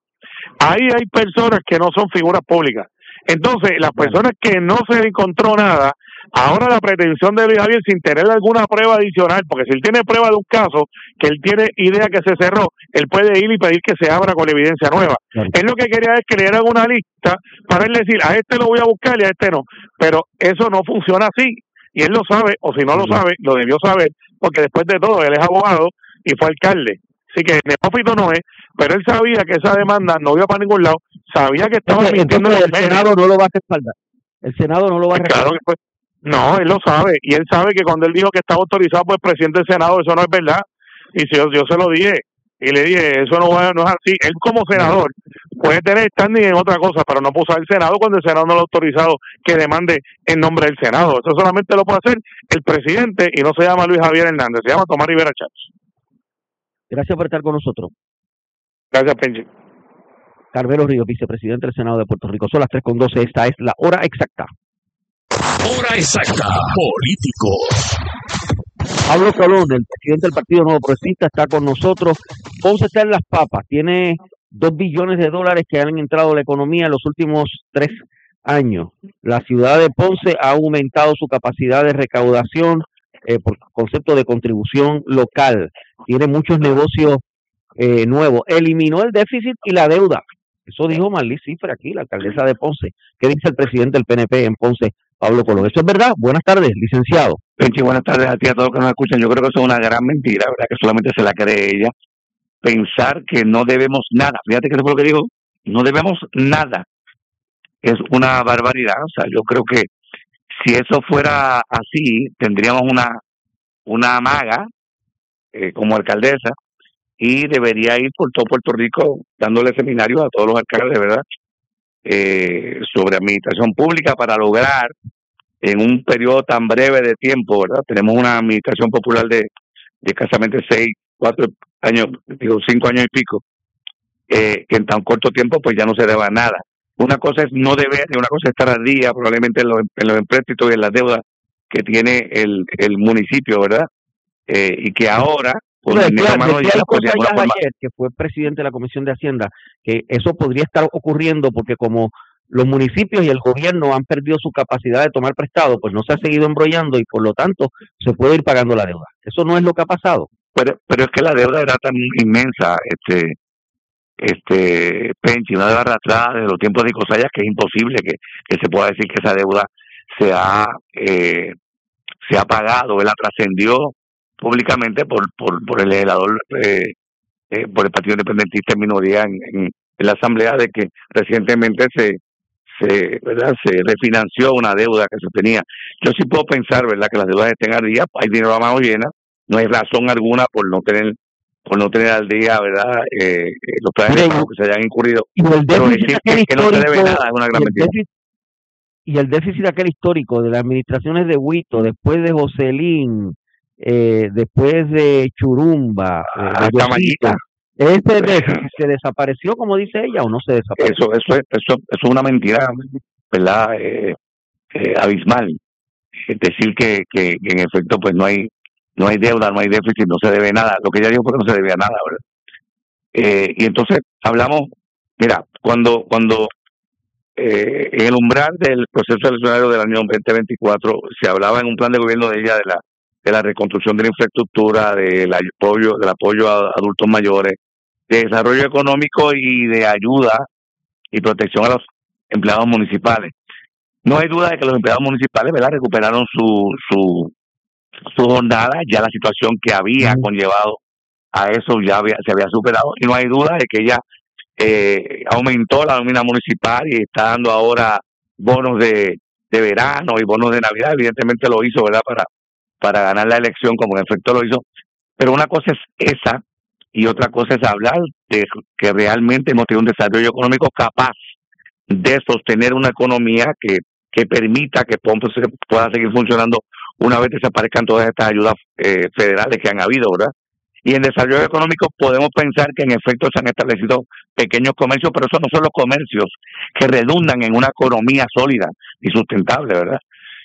ahí hay personas que no son figuras públicas. Entonces, las personas que no se le encontró nada, ahora la pretensión de Luis Javier, sin tener alguna prueba adicional, porque si él tiene prueba de un caso, que él tiene idea que se cerró, él puede ir y pedir que se abra con evidencia nueva. Claro. Él lo que quería es que le dieran una lista para él decir, a este lo voy a buscar y a este no. Pero eso no funciona así. Y él lo sabe, o si no lo sabe, lo debió saber, porque después de todo, él es abogado y fue alcalde. Así que neófito no es, pero él sabía que esa demanda no iba para ningún lado, sabía que estaba mintiendo. El Senado no lo va a respaldar. El Senado no lo va a respaldar. Claro que fue. No, él lo sabe, y él sabe que cuando él dijo que estaba autorizado por el presidente del Senado, eso no es verdad. Y si yo, yo se lo dije, y le dije, eso no, no es así. Él como senador puede tener standing en otra cosa, pero no puede usar el Senado cuando el Senado no lo ha autorizado que demande en nombre del Senado. Eso solamente lo puede hacer el presidente, y no se llama Luis Javier Hernández, se llama Tomás Rivera Chats. Gracias por estar con nosotros. Gracias, Penchi. Carmelo Ríos, vicepresidente del Senado de Puerto Rico. Son las tres con doce, esta es la hora exacta. Hora exacta. Políticos. Pablo Colón, el presidente del Partido Nuevo Progresista, está con nosotros. Ponce está en las papas, tiene dos billones de dólares que han entrado a la economía en los últimos tres años. La ciudad de Ponce ha aumentado su capacidad de recaudación eh, por concepto de contribución local. Tiene muchos negocios eh, nuevos. Eliminó el déficit y la deuda. Eso dijo Marlí Cifra aquí, la alcaldesa de Ponce. ¿Qué dice el presidente del P N P en Ponce, Pablo Colón? ¿Eso es verdad? Buenas tardes, licenciado. Penchi, buenas tardes a ti, a todos los que nos escuchan. Yo creo que eso es una gran mentira, ¿verdad? Que solamente se la cree ella. Pensar que no debemos nada. Fíjate que eso fue lo que dijo. No debemos nada. Es una barbaridad. O sea, yo creo que si eso fuera así, tendríamos una, una maga eh, como alcaldesa y debería ir por todo Puerto Rico dándole seminarios a todos los alcaldes, ¿verdad? Eh, sobre administración pública para lograr en un periodo tan breve de tiempo, ¿verdad? Tenemos una administración popular de, de escasamente seis, cuatro años, digo, cinco años y pico, eh, que en tan corto tiempo pues ya no se deba nada. Una cosa es no deber y una cosa es estar al día probablemente en los, en los empréstitos y en las deudas que tiene el, el municipio, ¿verdad? Eh, y que ahora, con Bueno, el dinero en mano, decía ya, pues, de alguna forma, ayer, que fue presidente de la Comisión de Hacienda, que eso podría estar ocurriendo porque como los municipios y el gobierno han perdido su capacidad de tomar prestado, pues no se ha seguido embrollando y por lo tanto se puede ir pagando la deuda. Eso no es lo que ha pasado. pero, pero es que la deuda era tan inmensa, este, este, Penchi, una deuda arrastrada desde los tiempos de Icosayas que es imposible que, que se pueda decir que esa deuda se ha, eh, se ha pagado, él la trascendió públicamente por, por, por el legislador, eh, eh, por el Partido Independentista en minoría en, en, en la Asamblea, de que recientemente se, se, ¿verdad? se refinanció una deuda que se tenía. Yo sí puedo pensar, ¿verdad?, que las deudas estén al día, hay dinero a mano llena, no hay razón alguna por no tener por no tener al día, ¿verdad?, eh, los planes de pago que se hayan incurrido. Y el Pero déficit decir aquel que, que no se debe histórico, nada es una y gran el mentira. déficit, y el déficit aquel histórico de las administraciones de Huito, después de Joselín, eh, después de Churumba, eh, de Hasta Yosito, Maguita. ¿ese déficit se desapareció, como dice ella, o no se desapareció? Eso, eso, es, eso, eso es una mentira, ¿verdad?, eh, eh, abismal. Es decir que, que, que en efecto pues no hay no hay deuda, no hay déficit, no se debe nada. Lo que ella dijo fue que no se debía nada, ¿verdad? Eh, y entonces hablamos, mira, cuando cuando eh, en el umbral del proceso eleccionario del año veinte veinticuatro se hablaba en un plan de gobierno de ella de la de la reconstrucción de la infraestructura, del apoyo, del apoyo a adultos mayores, de desarrollo económico y de ayuda y protección a los empleados municipales. No hay duda de que los empleados municipales, ¿verdad?, recuperaron su su su jornada, ya la situación que había conllevado a eso ya había, se había superado, y no hay duda de que ella eh, aumentó la nómina municipal y está dando ahora bonos de, de verano y bonos de Navidad. Evidentemente lo hizo, ¿verdad?, para, para ganar la elección, como en efecto lo hizo. Pero una cosa es esa y otra cosa es hablar de que realmente hemos tenido un desarrollo económico capaz de sostener una economía que, que permita que Ponce pueda seguir funcionando una vez desaparezcan todas estas ayudas eh, federales que han habido, ¿verdad? Y en desarrollo económico podemos pensar que en efecto se han establecido pequeños comercios, pero esos no son los comercios que redundan en una economía sólida y sustentable, ¿verdad?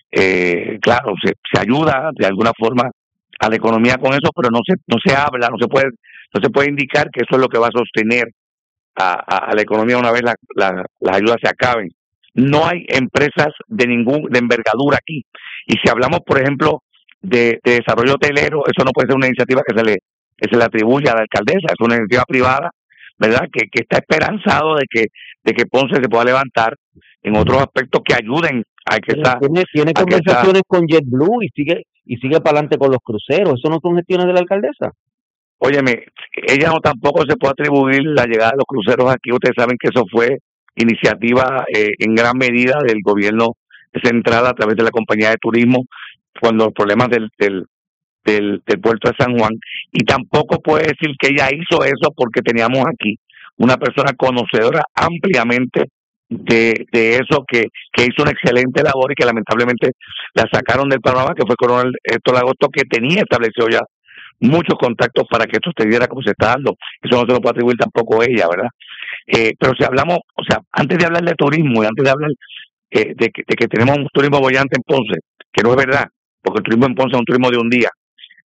Eh, claro, se, se ayuda de alguna forma a la economía con eso, pero no se no se habla, no se puede no se puede indicar que eso es lo que va a sostener a, a, a la economía una vez la, la, las ayudas se acaben. No hay empresas de ningún de envergadura aquí. Y si hablamos, por ejemplo, de, de desarrollo hotelero, eso no puede ser una iniciativa que se le que se le atribuye a la alcaldesa, es una iniciativa privada, ¿verdad?, que, que está esperanzado de que de que Ponce se pueda levantar en otros aspectos que ayuden a que esa... Tiene, tiene a que conversaciones esa, con JetBlue y sigue y sigue para adelante con los cruceros. ¿Eso no son gestiones de la alcaldesa? Óyeme, ella no tampoco se puede atribuir la llegada de los cruceros aquí. Ustedes saben que eso fue iniciativa eh, en gran medida del gobierno central a través de la compañía de turismo cuando los problemas del, del, del, del puerto de San Juan, y tampoco puede decir que ella hizo eso porque teníamos aquí una persona conocedora ampliamente de, de eso, que, que hizo una excelente labor y que lamentablemente la sacaron del panorama, que fue Coronel Héctor Agosto, que tenía establecido ya muchos contactos para que esto se diera como se está dando. Eso no se lo puede atribuir tampoco ella, ¿verdad? Eh, pero si hablamos, o sea, antes de hablar de turismo y antes de hablar eh, de, que, de que tenemos un turismo bollante en Ponce, que no es verdad, porque el turismo en Ponce es un turismo de un día,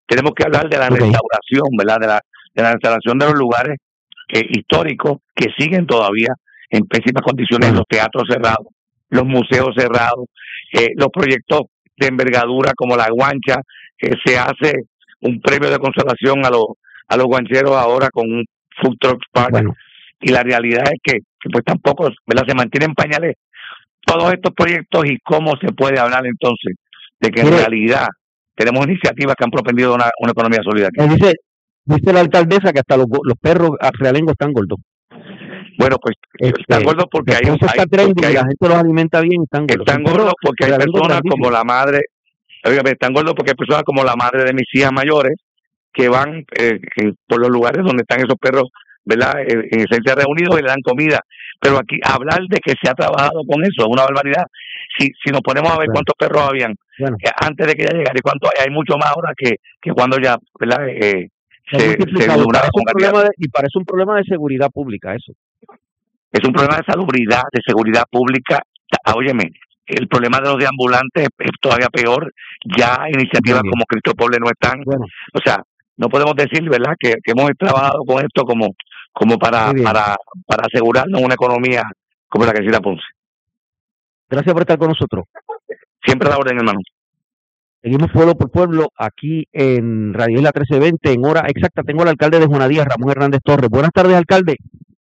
tenemos que hablar de la Ok. restauración, ¿verdad? De la, de la restauración de los lugares eh, históricos que siguen todavía en pésimas condiciones, Bueno, los teatros cerrados, los museos cerrados, eh, los proyectos de envergadura como la guancha, que se hace un premio de consolación a los a los guancheros ahora con un food truck park, bueno, y la realidad es que, que pues tampoco, ¿verdad? Se mantienen pañales todos estos proyectos. Y cómo se puede hablar entonces de que en mire, realidad tenemos iniciativas que han propendido una, una economía sólida aquí. eh, dice, dice la alcaldesa que hasta los, go- los perros ah, realengos están gordos. Bueno, pues están Este, gordos porque hay, después está hay trending porque y hay la gente los alimenta bien, están gordos. están Son perros gordos porque hay realengos personas como grandísimos. la madre, óigame, están gordos porque hay personas como la madre de mis hijas mayores que van eh, eh, por los lugares donde están esos perros, ¿verdad? Eh, en esencia reunidos, y le dan comida. Pero aquí hablar de que se ha trabajado con eso es una barbaridad. Si si nos ponemos a ver Bueno, cuántos perros habían bueno, eh, antes de que ella llegara, y cuánto hay, hay mucho más ahora que, que cuando ya, ¿verdad? Eh, se ha se, se multiplicado y unaba parece con un candidatos. problema de, y parece un problema de seguridad pública eso. Es un problema de salubridad, de seguridad pública. Ta- Óyeme, el problema de los deambulantes es, es todavía peor. Ya Bien, iniciativas bien. como Cristo Pobre no están. Bueno, O sea, no podemos decir, ¿verdad?, que, que hemos trabajado con esto como como para muy bien. para para asegurarnos una economía como la que necesita Ponce. Gracias por estar con nosotros. Siempre a la orden, hermano. Seguimos pueblo por pueblo aquí en Radio Isla trece veinte en hora exacta. Tengo al alcalde de Juanadía, Ramón Hernández Torres. Buenas tardes, alcalde.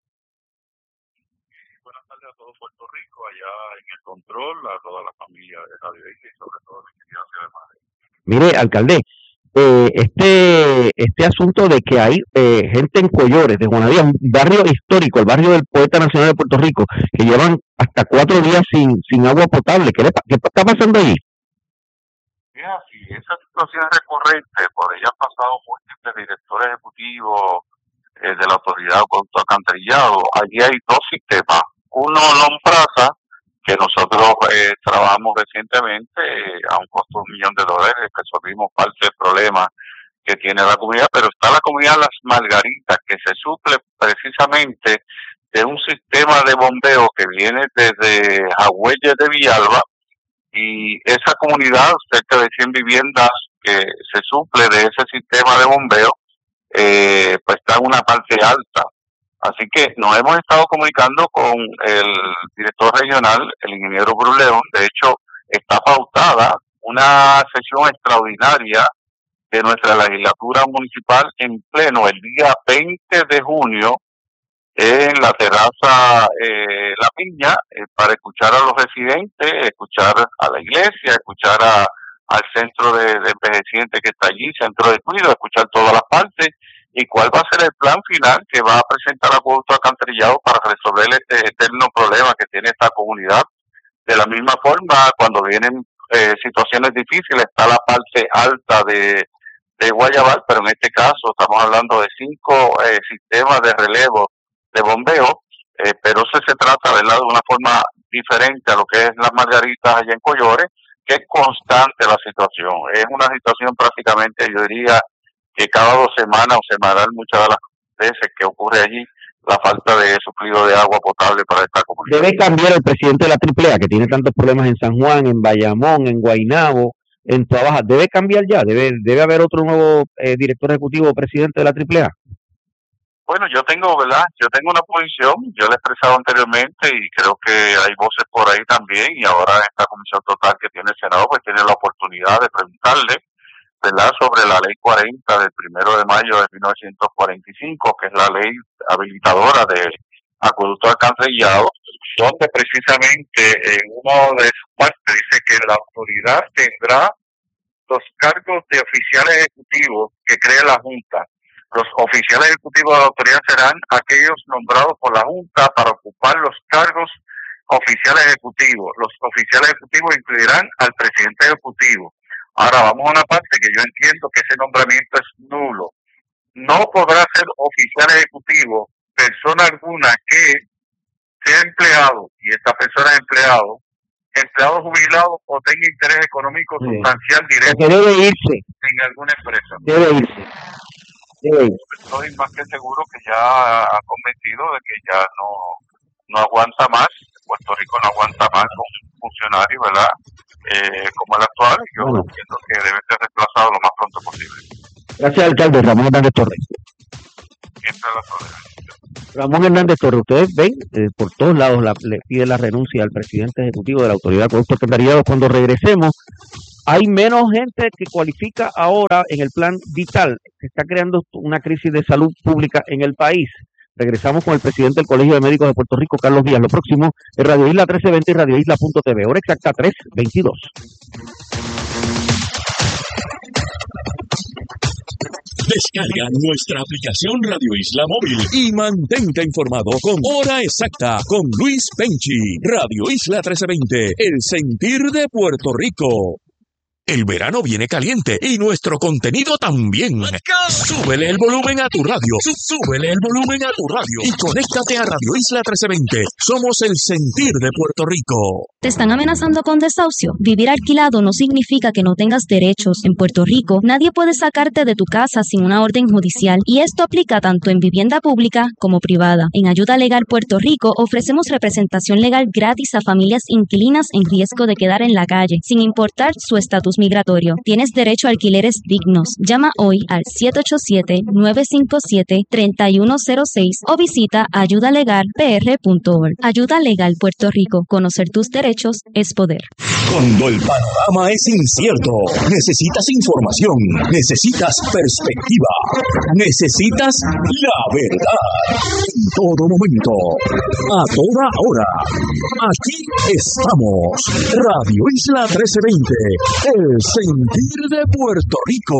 Buenas tardes a todo Puerto Rico, allá en el control, a toda la familia de Radio Isla y sobre todo a mi querida ciudad de Madrid. Mire, alcalde, eh, este este asunto de que hay eh, gente en Collores de Juanadía, un barrio histórico, el barrio del poeta nacional de Puerto Rico, que llevan hasta cuatro días sin sin agua potable. ¿Qué, le, pa- qué está pasando allí? Es así, esa situación es recurrente, por ella han pasado múltiples directores ejecutivos eh, de la autoridad de alcantarillado. Allí hay dos sistemas, uno Lompraza, que nosotros eh, trabajamos recientemente eh, a un costo de un millón de dólares, resolvimos parte del problema que tiene la comunidad, pero está la comunidad Las Margaritas, que se suple precisamente de un sistema de bombeo que viene desde Jagüeyes de Villalba, y esa comunidad, cerca de cien viviendas que se suple de ese sistema de bombeo, eh, pues está en una parte alta. Así que nos hemos estado comunicando con el director regional, el ingeniero Bruleón. De hecho, está pautada una sesión extraordinaria de nuestra legislatura municipal en pleno el día veinte de junio en la terraza eh, La Piña, eh, para escuchar a los residentes, escuchar a la iglesia, escuchar a, al centro de, de envejecientes que está allí, centro de cuidado, escuchar todas las partes y cuál va a ser el plan final que va a presentar Acueducto Alcantarillado para resolver este eterno problema que tiene esta comunidad. De la misma forma, cuando vienen eh, situaciones difíciles, está la parte alta de, de Guayabal, pero en este caso estamos hablando de cinco eh, sistemas de relevo de bombeo, eh, pero eso se trata, ¿verdad?, de una forma diferente a lo que es las Margaritas allá en Collores, que es constante la situación. Es una situación prácticamente, yo diría, que cada dos semanas o semanal, muchas de las veces que ocurre allí, la falta de suplido de agua potable para esta comunidad. Debe cambiar el presidente de la Triple A, que tiene tantos problemas en San Juan, en Bayamón, en Guaynabo, en Toa Baja. Debe cambiar ya, debe debe haber otro nuevo eh, director ejecutivo o presidente de la Triple A. Bueno, yo tengo, ¿verdad? Yo tengo una posición, yo la he expresado anteriormente y creo que hay voces por ahí también, y ahora esta comisión total que tiene el Senado pues tiene la oportunidad de preguntarle, ¿verdad?, sobre la ley cuarenta del primero de mayo de mil novecientos cuarenta y cinco, que es la ley habilitadora de acueducto alcantarillado, donde precisamente en uno de sus partes dice que la autoridad tendrá los cargos de oficiales ejecutivos que cree la Junta. Los oficiales ejecutivos de la autoridad serán aquellos nombrados por la Junta para ocupar los cargos oficiales ejecutivos. Los oficiales ejecutivos incluirán al presidente ejecutivo. Ahora vamos a una parte que yo entiendo que ese nombramiento es nulo. No podrá ser oficial ejecutivo persona alguna que sea empleado, y esta persona es empleado, empleado jubilado o tenga interés económico Muy bien. sustancial directo Porque debe irse, en alguna empresa. debe irse, debe irse. Estoy más que seguro que ya ha convencido de que ya no, no aguanta más, Puerto Rico no aguanta más con un funcionario, ¿verdad?, eh, como el actual, y yo Bueno. entiendo que debe ser reemplazado lo más pronto posible. Gracias, alcalde Ramón Hernández Torres. Esta es la tolerancia. Ramón Hernández Torres, ustedes ven, eh, por todos lados la, le pide la renuncia al presidente ejecutivo de la Autoridad de Acueductos Alcantarillados. Cuando regresemos, hay menos gente que cualifica ahora en el plan vital. Se está creando una crisis de salud pública en el país. Regresamos con el presidente del Colegio de Médicos de Puerto Rico, Carlos Díaz. Lo próximo es Radio Isla trece veinte y Radio Isla punto t v. Hora exacta tres veintidós. Descarga nuestra aplicación Radio Isla Móvil y mantente informado con Hora Exacta con Luis Penchi. Radio Isla trece veinte, el sentir de Puerto Rico. El verano viene caliente y nuestro contenido también. Súbele el volumen a tu radio. Súbele el volumen a tu radio. Y conéctate a Radio Isla trece veinte. Somos el sentir de Puerto Rico. ¿Te están amenazando con desahucio? Vivir alquilado no significa que no tengas derechos. En Puerto Rico, nadie puede sacarte de tu casa sin una orden judicial. Y esto aplica tanto en vivienda pública como privada. En Ayuda Legal Puerto Rico ofrecemos representación legal gratis a familias inquilinas en riesgo de quedar en la calle, sin importar su estatus migratorio. Tienes derecho a alquileres dignos. Llama hoy al siete ocho siete, nueve cinco siete, tres uno cero seis o visita ayuda legal p r punto org. Ayuda Legal Puerto Rico. Conocer tus derechos es poder. Cuando el panorama es incierto, necesitas información, necesitas perspectiva, necesitas la verdad. En todo momento, a toda hora. Aquí estamos. Radio Isla trece veinte, el sentir de Puerto Rico.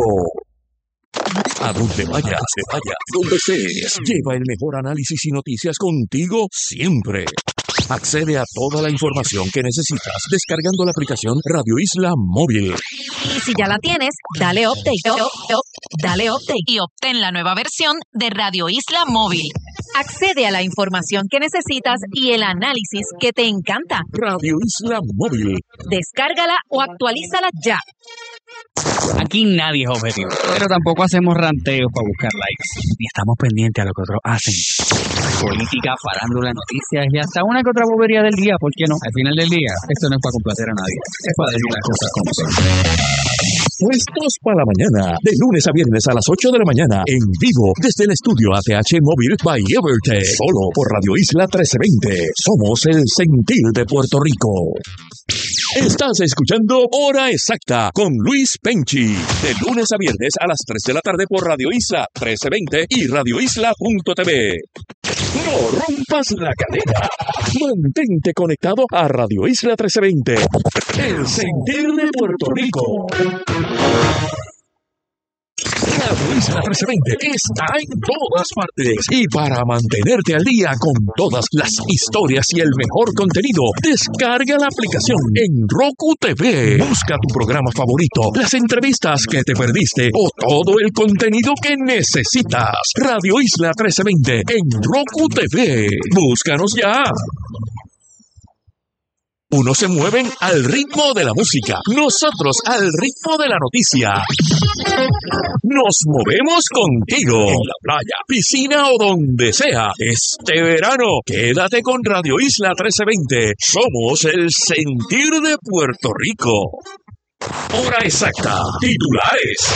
A donde vayas, se vaya, donde estés, lleva el mejor análisis y noticias contigo siempre. Accede a toda la información que necesitas descargando la aplicación Radio Isla Móvil. Y si ya la tienes, dale update, up, up, dale update y obtén la nueva versión de Radio Isla Móvil. Accede a la información que necesitas y el análisis que te encanta. Radio Isla Móvil. Descárgala o actualízala ya. Aquí nadie es objetivo, pero tampoco hacemos ranteos para buscar likes. Ni estamos pendientes a lo que otros hacen. Política, farándula, noticias y hasta una que otra bobería del día, ¿por qué no? Al final del día, esto no es para complacer a nadie, es para decir las cosas como son. Puestos para la mañana, de lunes a viernes a las ocho de la mañana, en vivo, desde el estudio A T H Móvil by Evertech, solo por Radio Isla trece veinte. Somos el sentir de Puerto Rico. Estás escuchando Hora Exacta con Luis Penchi, de lunes a viernes a las tres de la tarde por Radio Isla trece veinte y Radio Isla punto t v. No rompas la cadena. Mantente conectado a Radio Isla trece veinte, el sentir de Puerto Rico. Radio Isla trece veinte está en todas partes y para mantenerte al día con todas las historias y el mejor contenido, descarga la aplicación en Roku T V. Busca tu programa favorito, las entrevistas que te perdiste o todo el contenido que necesitas. Radio Isla trece veinte en Roku T V. Búscanos ya. Unos se mueven al ritmo de la música, nosotros al ritmo de la noticia. Nos movemos contigo, en la playa, piscina o donde sea. Este verano, quédate con Radio Isla trece veinte. Somos el sentir de Puerto Rico. Hora exacta, titulares.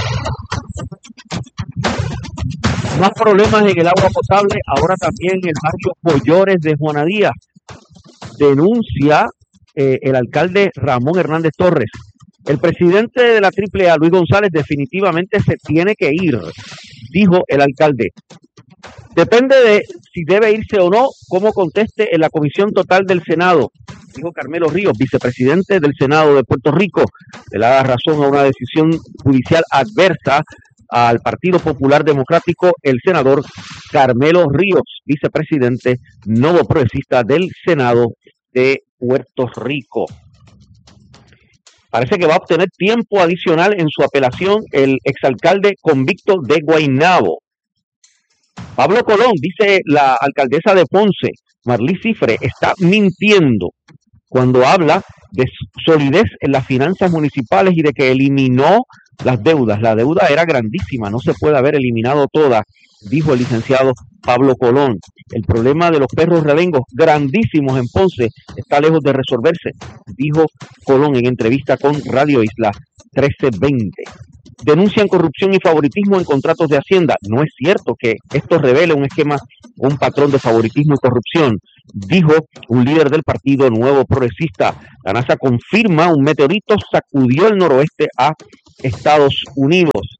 Más problemas en el agua potable, ahora también en el barrio Pollores de Juana Díaz. Denuncia eh, el alcalde Ramón Hernández Torres. El presidente de la triple A, Luis González, definitivamente se tiene que ir, dijo el alcalde. Depende de si debe irse o no, cómo conteste en la Comisión Total del Senado, dijo Carmelo Ríos, vicepresidente del Senado de Puerto Rico. Le da razón a una decisión judicial adversa al Partido Popular Democrático, el senador Carmelo Ríos, vicepresidente nuevo progresista del Senado de Puerto Rico. Parece que va a obtener tiempo adicional en su apelación el exalcalde convicto de Guaynabo. Pablo Colón, dice la alcaldesa de Ponce, Marlí Cifre, está mintiendo cuando habla de solidez en las finanzas municipales y de que eliminó las deudas. La deuda era grandísima, no se puede haber eliminado toda, dijo el licenciado Pablo Colón. El problema de los perros realengos grandísimos en Ponce está lejos de resolverse, dijo Colón en entrevista con Radio Isla trece veinte. denuncian corrupción y favoritismo en contratos de Hacienda. No es cierto que esto revele un esquema, un patrón de favoritismo y corrupción, dijo un líder del Partido Nuevo Progresista. La NASA confirma un meteorito sacudió el noroeste a Estados Unidos.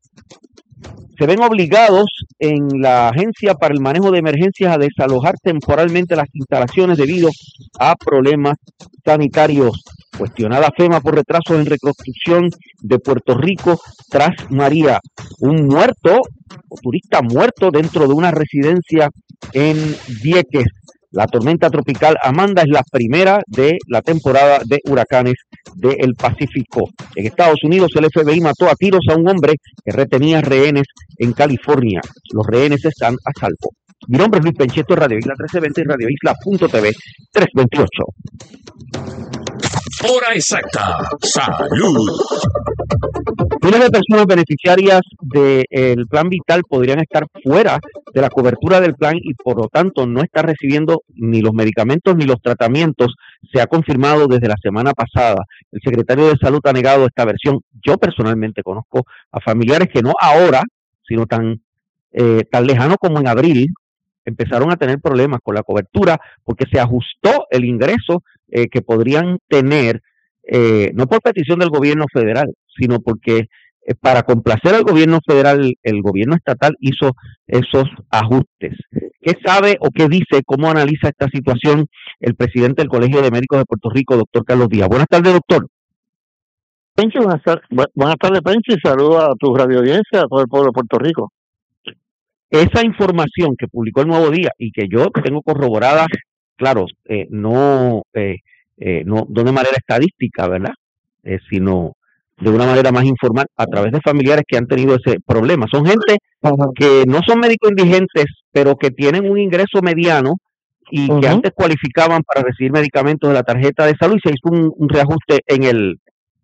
Se ven obligados en la Agencia para el Manejo de Emergencias a desalojar temporalmente las instalaciones debido a problemas sanitarios. Cuestionada FEMA por retrasos en reconstrucción de Puerto Rico tras María. Un muerto, o turista muerto dentro de una residencia en Vieques. La tormenta tropical Amanda es la primera de la temporada de huracanes del Pacífico. En Estados Unidos, el F B I mató a tiros a un hombre que retenía rehenes en California. Los rehenes están a salvo. Mi nombre es Luis Pencheto, Radio Isla trece veinte y Radio Isla punto T V trescientos veintiocho. Hora exacta. Salud. Miles de personas beneficiarias del Plan Vital podrían estar fuera de la cobertura del plan y por lo tanto no estar recibiendo ni los medicamentos ni los tratamientos. Se ha confirmado desde la semana pasada. El secretario de Salud ha negado esta versión. Yo personalmente conozco a familiares que no ahora, sino tan, eh, tan lejano como en abril, empezaron a tener problemas con la cobertura porque se ajustó el ingreso eh, que podrían tener, eh, no por petición del gobierno federal, sino porque eh, para complacer al gobierno federal, el gobierno estatal hizo esos ajustes. ¿Qué sabe o qué dice, cómo analiza esta situación el presidente del Colegio de Médicos de Puerto Rico, doctor Carlos Díaz? Buenas tardes, doctor. Penchi, buenas tardes, buenas tardes, Penchi, saludos a tu radio audiencia, a todo el pueblo de Puerto Rico. Esa información que publicó el Nuevo Día y que yo tengo corroborada, claro, eh, no, eh, eh, no, no de manera estadística, ¿verdad? Eh, sino de una manera más informal a través de familiares que han tenido ese problema. Son gente que no son médicos indigentes, pero que tienen un ingreso mediano y uh-huh. que antes cualificaban para recibir medicamentos de la tarjeta de salud y se hizo un, un reajuste en el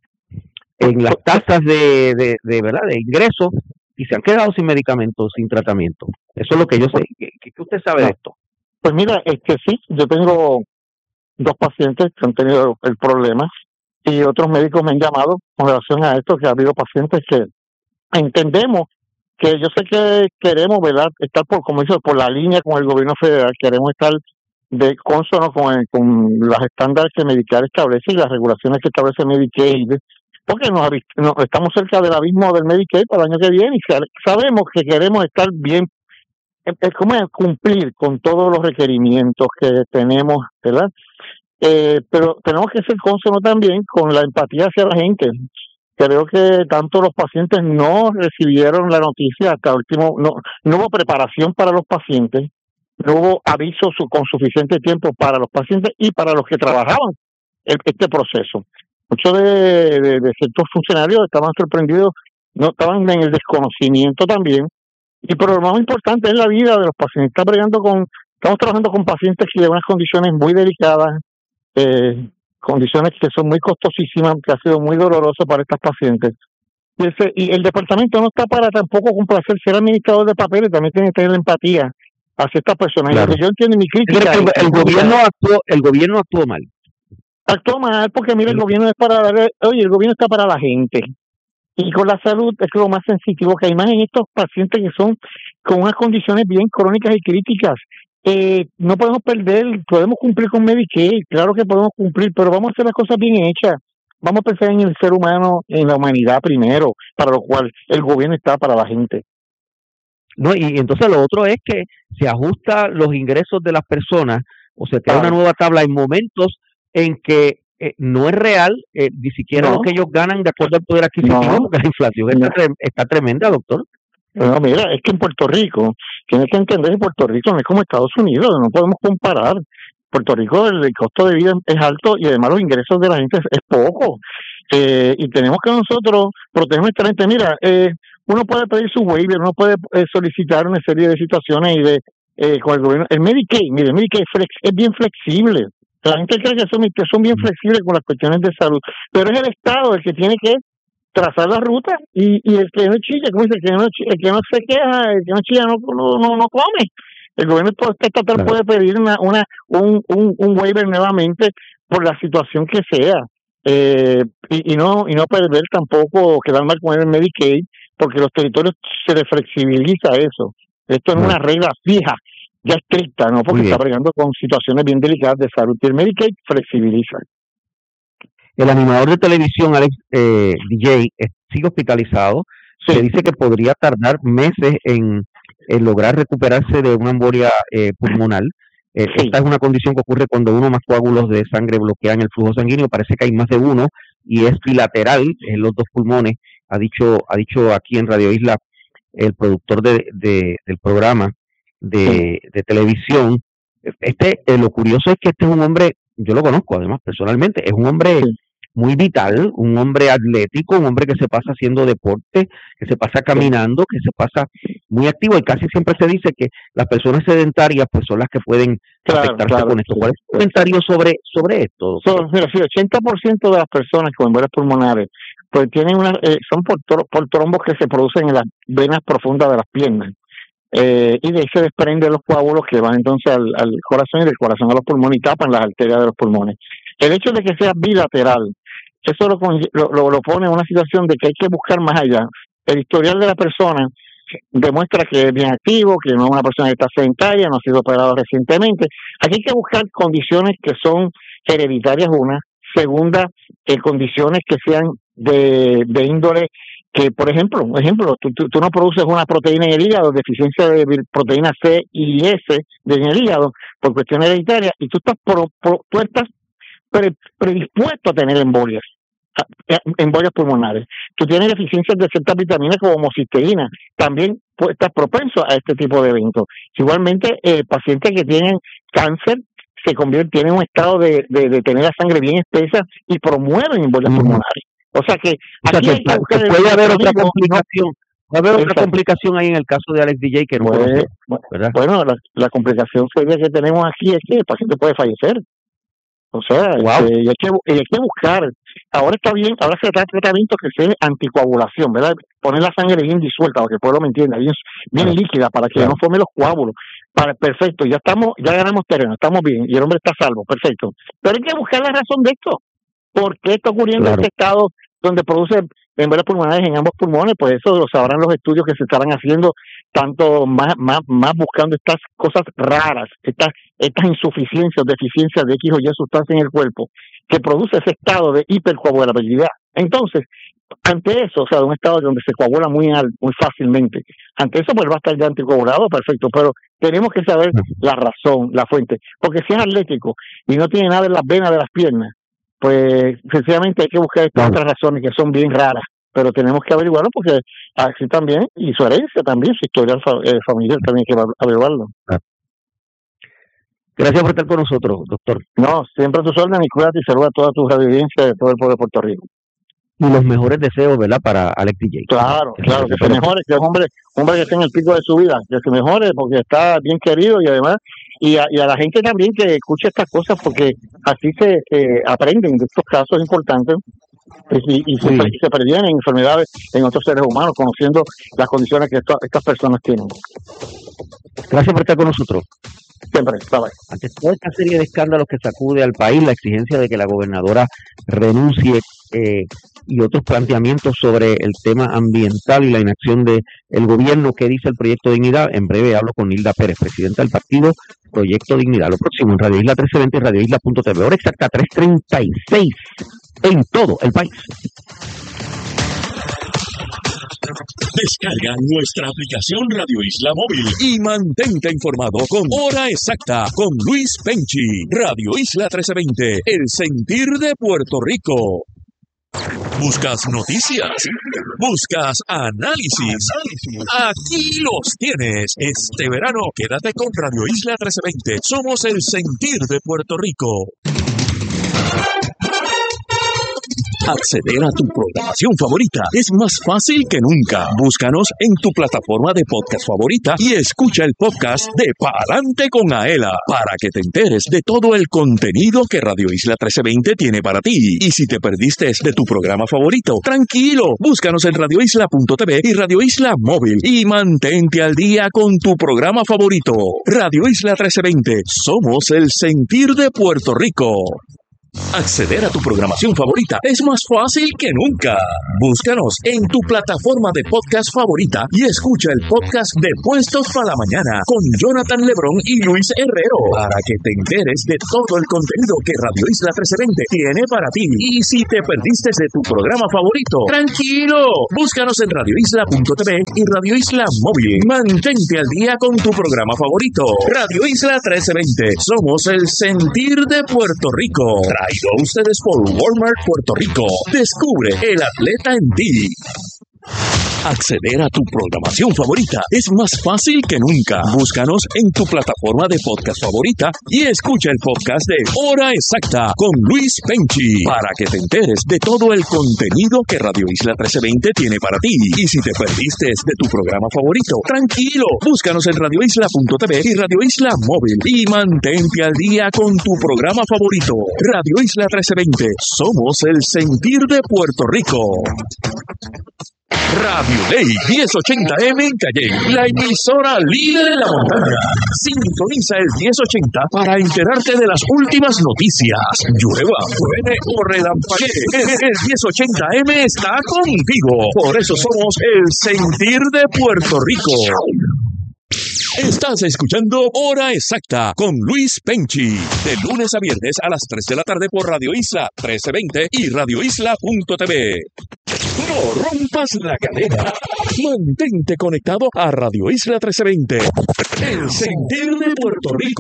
en las tasas de, de, de verdad de ingreso y se han quedado sin medicamentos, sin tratamiento. Eso es lo que yo sé. ¿Qué, qué usted sabe de esto? Pues mira, es que sí, yo tengo dos pacientes que han tenido el problema y otros médicos me han llamado con relación a esto, que ha habido pacientes que entendemos que yo sé que queremos, ¿verdad?, estar por, como dice, por la línea con el gobierno federal, queremos estar de consono con, el, con los estándares que Medicare establece y las regulaciones que establece Medicaid, porque nos, nos estamos cerca del abismo del Medicaid para el año que viene y sabemos que queremos estar bien, es como cumplir con todos los requerimientos que tenemos, ¿verdad? Eh, pero tenemos que ser consono también con la empatía hacia la gente. Creo que tanto los pacientes no recibieron la noticia hasta último, no, no hubo preparación para los pacientes, no hubo aviso su, con suficiente tiempo para los pacientes y para los que trabajaban el, este proceso. Muchos de, de, de ciertos funcionarios estaban sorprendidos, no estaban en el desconocimiento también. Y pero lo más importante es la vida de los pacientes. Está bregando con, estamos trabajando con pacientes que de unas condiciones muy delicadas, eh, condiciones que son muy costosísimas, que ha sido muy doloroso para estas pacientes. Y, ese, y el departamento no está para tampoco complacer ser administrador de papeles, también tiene que tener empatía hacia estas personas. Claro. Y yo entiendo mi crítica. El, el, el gobierno actuó, el gobierno actuó mal. Actuó mal porque mira, el gobierno es para darle, oye, el gobierno está para la gente. Y con la salud es lo más sensitivo que hay más en estos pacientes que son con unas condiciones bien crónicas y críticas. Eh, no podemos perder, podemos cumplir con Medicaid, claro que podemos cumplir, pero vamos a hacer las cosas bien hechas. Vamos a pensar en el ser humano, en la humanidad primero, para lo cual el gobierno está para la gente. No, y entonces lo otro es que se ajusta los ingresos de las personas, o se crea claro. una nueva tabla en momentos en que eh, no es real eh, ni siquiera no. lo que ellos ganan de acuerdo al poder adquisitivo, no. porque la inflación no. está, está tremenda, doctor. No, mira, es que en Puerto Rico, tienes que entender que Puerto Rico no es como Estados Unidos, no podemos comparar. Puerto Rico el, el costo de vida es alto y además los ingresos de la gente es, es poco. Eh, y tenemos que nosotros proteger nuestra gente. Mira, eh, uno puede pedir su waiver, uno puede eh, solicitar una serie de situaciones y de eh, con el gobierno. El Medicaid, mire, el Medicaid flex, es bien flexible. La gente cree que son, que son bien flexibles con las cuestiones de salud, pero es el Estado el que tiene que trazar la ruta y, y el que no chilla, como dice, el que no, el que no se queja, el que no chilla no, no, no, no come. El gobierno estatal claro. puede pedir una, una un, un, un waiver nuevamente por la situación que sea. eh, y, y no y no perder tampoco, quedar mal con el Medicaid, porque los territorios se les flexibiliza eso. Esto es una regla fija, ya estricta, ¿no? Porque está bregando con situaciones bien delicadas de salud, y el Medicaid flexibiliza. El animador de televisión, Alex eh, D J, eh, sigue hospitalizado. Sí. Se dice que podría tardar meses en, en lograr recuperarse de una embolia eh, pulmonar. Eh, sí. Esta es una condición que ocurre cuando uno o más coágulos de sangre bloquean el flujo sanguíneo. Parece que hay más de uno y es bilateral en los dos pulmones. Ha dicho, ha dicho aquí en Radio Isla el productor de, de, del programa de, sí. de televisión. Este, eh, lo curioso es que este es un hombre, yo lo conozco además personalmente, es un hombre sí. muy vital, un hombre atlético, un hombre que se pasa haciendo deporte, que se pasa caminando, que se pasa muy activo, y casi siempre se dice que las personas sedentarias pues son las que pueden claro, afectarse claro, con esto. ¿Cuál es tu comentario sobre, sobre esto? So, mira, sí, ochenta por ciento de las personas con embolismos pulmonares pues tienen una, eh, son por, por trombos que se producen en las venas profundas de las piernas. Eh, y de ahí se desprenden los coágulos que van entonces al, al corazón, y del corazón a los pulmones, y tapan las arterias de los pulmones. El hecho de que sea bilateral, eso lo, lo, lo pone en una situación de que hay que buscar más allá. El historial de la persona demuestra que es bien activo, que no es una persona que está sedentaria, no ha sido operado recientemente. Aquí hay que buscar condiciones que son hereditarias, una. Segunda, eh, condiciones que sean de, de índole que, por ejemplo, ejemplo tú, tú, tú no produces una proteína en el hígado, deficiencia de proteína C y S en el hígado por cuestión hereditaria, y tú estás, pro, pro, tú estás pre, predispuesto a tener embolias, embolias pulmonares. Tú tienes deficiencias de ciertas vitaminas como homocisteína, también pues, estás propenso a este tipo de eventos. Igualmente, eh, pacientes que tienen cáncer se convierten, tienen un estado de, de, de tener la sangre bien espesa y promueven embolias uh-huh. pulmonares. O sea que, o sea, que, que puede haber otra complicación. Va a haber otra complicación ahí en el caso de Alex D J que no pues, conocemos, ¿verdad? Bueno, la, la complicación seria que tenemos aquí es que el paciente puede fallecer. O sea, wow. este, y hay, que, y hay que buscar. Ahora está bien, ahora se trata de tratamiento que sea anticoagulación, ¿verdad? Poner la sangre bien disuelta, para que el pueblo me entienda, bien, bien claro. líquida, para que claro. no forme los coágulos. Para, perfecto, ya estamos, ya ganamos terreno, estamos bien, y el hombre está salvo, perfecto. Pero hay que buscar la razón de esto. ¿Por qué está ocurriendo claro. este estado donde produce embolias pulmonares en ambos pulmones? Pues eso lo sabrán los estudios que se estarán haciendo, tanto más más más buscando estas cosas raras, estas estas insuficiencias, deficiencias de X o Y sustancia en el cuerpo, que produce ese estado de hipercoagulabilidad. Entonces, ante eso, o sea, de un estado donde se coagula muy al, muy fácilmente, ante eso pues va a estar ya anticoagulado, perfecto, pero tenemos que saber la razón, la fuente, porque si es atlético y no tiene nada en las venas de las piernas, pues sencillamente hay que buscar estas otras razones que son bien raras, pero tenemos que averiguarlo porque así también, y su herencia también, su historial eh, familiar también hay que averiguarlo. Gracias por estar con nosotros, doctor. No, siempre a tus órdenes, y cuídate y saluda a toda tu audiencia de todo el pueblo de Puerto Rico. Y los mejores deseos, ¿verdad?, para Alex D J. Claro, que claro, que se mejore, que es un hombre, hombre que esté en el pico de su vida, que se mejore porque está bien querido, y además, y a, y a la gente también que escuche estas cosas, porque así se eh, aprenden de estos casos importantes, y, y se, sí. se previenen enfermedades en otros seres humanos, conociendo las condiciones que esto, estas personas tienen. Gracias por estar con nosotros. Siempre, bye bye. Ante toda esta serie de escándalos que sacude al país, la exigencia de que la gobernadora renuncie eh, y otros planteamientos sobre el tema ambiental y la inacción del gobierno, ¿qué dice el Proyecto Dignidad? En breve hablo con Nilda Pérez, presidenta del partido Proyecto Dignidad. Lo próximo en Radio Isla trescientos veinte y Radio Isla punto t v. Hora exacta tres treinta y seis en todo el país. Descarga nuestra aplicación Radio Isla Móvil y mantente informado con Hora Exacta con Luis Penchi. Radio Isla trescientos veinte, el sentir de Puerto Rico. ¿Buscas noticias? ¿Buscas análisis? Aquí los tienes. Este verano quédate con Radio Isla trescientos veinte. Somos el sentir de Puerto Rico. Acceder a tu programación favorita es más fácil que nunca. Búscanos en tu plataforma de podcast favorita y escucha el podcast de Pa'lante con Aela para que te enteres de todo el contenido que Radio Isla trescientos veinte tiene para ti. Y si te perdiste de tu programa favorito, tranquilo, búscanos en radio isla punto t v y Radio Isla Móvil y mantente al día con tu programa favorito. Radio Isla trescientos veinte, somos el sentir de Puerto Rico. Acceder a tu programación favorita es más fácil que nunca. Búscanos en tu plataforma de podcast favorita y escucha el podcast de Puestos para la Mañana con Jonathan Lebrón y Luis Herrero para que te enteres de todo el contenido que Radio Isla trece veinte tiene para ti. Y si te perdiste de tu programa favorito, tranquilo, búscanos en radio isla punto t v y Radio Isla Móvil. Mantente al día con tu programa favorito. Radio Isla trece veinte, somos el sentir de Puerto Rico. Traído a ustedes por Walmart Puerto Rico. Descubre el atleta en ti. Acceder a tu programación favorita es más fácil que nunca. Búscanos en tu plataforma de podcast favorita y escucha el podcast de Hora Exacta con Luis Penchi para que te enteres de todo el contenido que Radio Isla trece veinte tiene para ti. Y si te perdiste de tu programa favorito, tranquilo, búscanos en radio isla punto t v y Radio Isla Móvil y mantente al día con tu programa favorito. Radio Isla trece veinte, somos el sentir de Puerto Rico. Radio Ley diez ochenta M en Calle, la emisora líder en la montaña. Sintoniza el diez ochenta para enterarte de las últimas noticias. Llueva, truene o relampaguee, el diez ochenta M está contigo. Por eso somos el sentir de Puerto Rico. Estás escuchando Hora Exacta con Luis Penchi, de lunes a viernes a las tres de la tarde por Radio Isla trece veinte y radio isla punto t v. No rompas la cadena. Mantente conectado a Radio Isla trece veinte, el sentir de Puerto Rico.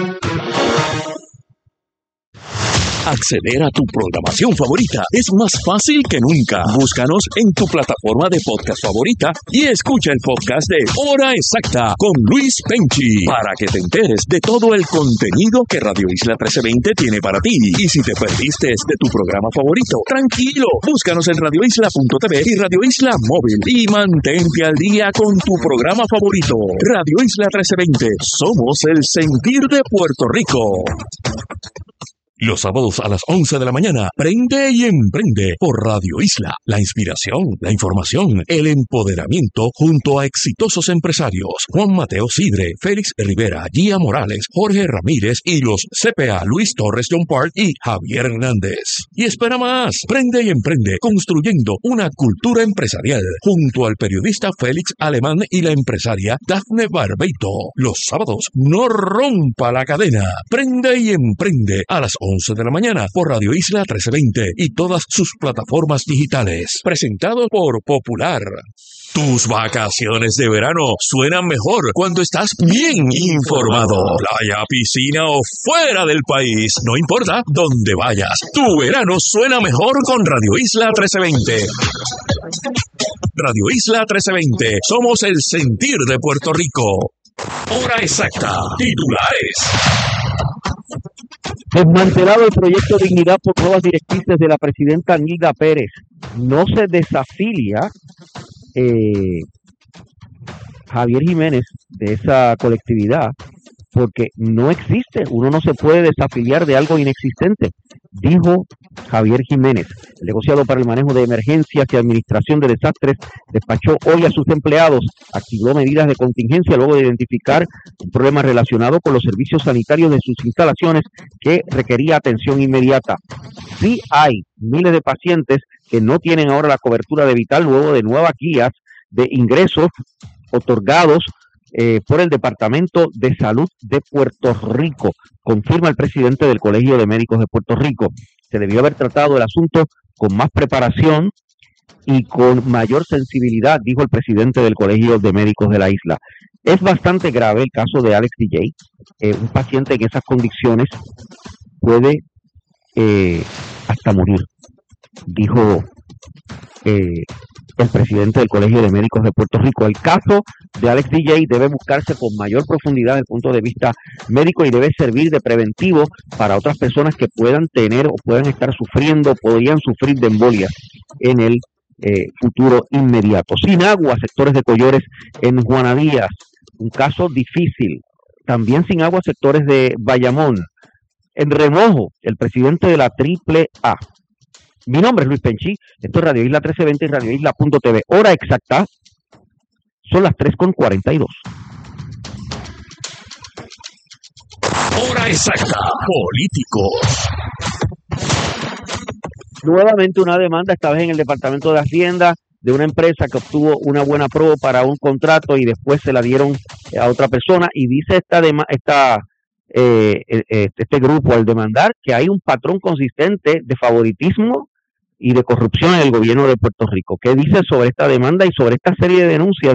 Acceder a tu programación favorita es más fácil que nunca. Búscanos en tu plataforma de podcast favorita y escucha el podcast de Hora Exacta con Luis Penchi para que te enteres de todo el contenido que Radio Isla trece veinte tiene para ti. Y si te perdiste de tu programa favorito, tranquilo, búscanos en radio isla punto t v y Radio Isla Móvil y mantente al día con tu programa favorito. Radio Isla trece veinte, somos el sentir de Puerto Rico. Los sábados a las once de la mañana, prende y emprende por Radio Isla. La inspiración, la información, el empoderamiento junto a exitosos empresarios. Juan Mateo Sidre, Félix Rivera, Gia Morales, Jorge Ramírez y los C P A Luis Torres John Park y Javier Hernández. Y espera más, prende y emprende construyendo una cultura empresarial junto al periodista Félix Alemán y la empresaria Dafne Barbeito. Los sábados, no rompa la cadena. Prende y emprende a las once de la mañana por Radio Isla trece veinte y todas sus plataformas digitales. Presentado por Popular. Tus vacaciones de verano suenan mejor cuando estás bien informado. Playa, piscina o fuera del país, no importa dónde vayas. Tu verano suena mejor con Radio Isla trece veinte. Radio Isla trece veinte, somos el sentir de Puerto Rico. Hora exacta, titulares. Desmantelado el proyecto Dignidad por nuevas directrices de la presidenta Nilda Pérez. No se desafilia eh, Javier Jiménez de esa colectividad porque no existe. Uno no se puede desafiliar de algo inexistente, dijo Javier Jiménez. El negociado para el manejo de emergencias y administración de desastres despachó hoy a sus empleados, activó medidas de contingencia luego de identificar un problema relacionado con los servicios sanitarios de sus instalaciones que requería atención inmediata. Sí hay miles de pacientes que no tienen ahora la cobertura de Vital luego de nuevas guías de ingresos otorgados Eh, por el Departamento de Salud de Puerto Rico, confirma el presidente del Colegio de Médicos de Puerto Rico. Se debió haber tratado el asunto con más preparación y con mayor sensibilidad, dijo el presidente del Colegio de Médicos de la isla. Es bastante grave el caso de Alex D J. Eh, un paciente en esas condiciones puede eh, hasta morir, dijo eh, el presidente del Colegio de Médicos de Puerto Rico. El caso de Alex D J debe buscarse con mayor profundidad desde el punto de vista médico y debe servir de preventivo para otras personas que puedan tener o puedan estar sufriendo, podrían sufrir de embolias en el eh, futuro inmediato. Sin agua, sectores de Collores en Juana Díaz, un caso difícil. También sin agua, sectores de Bayamón. En remojo, el presidente de la Triple A. Mi nombre es Luis Penchi, esto es Radio Isla trece veinte y radio isla punto t v. Hora exacta, son las tres con cuarenta y dos. Hora exacta, políticos. nuevamente una demanda, esta vez en el Departamento de Hacienda, de una empresa que obtuvo una buena prueba para un contrato y después se la dieron a otra persona. Y dice esta, dema- esta eh, eh, este grupo al demandar que hay un patrón consistente de favoritismo y de corrupción en el gobierno de Puerto Rico. ¿Qué dice sobre esta demanda y sobre esta serie de denuncias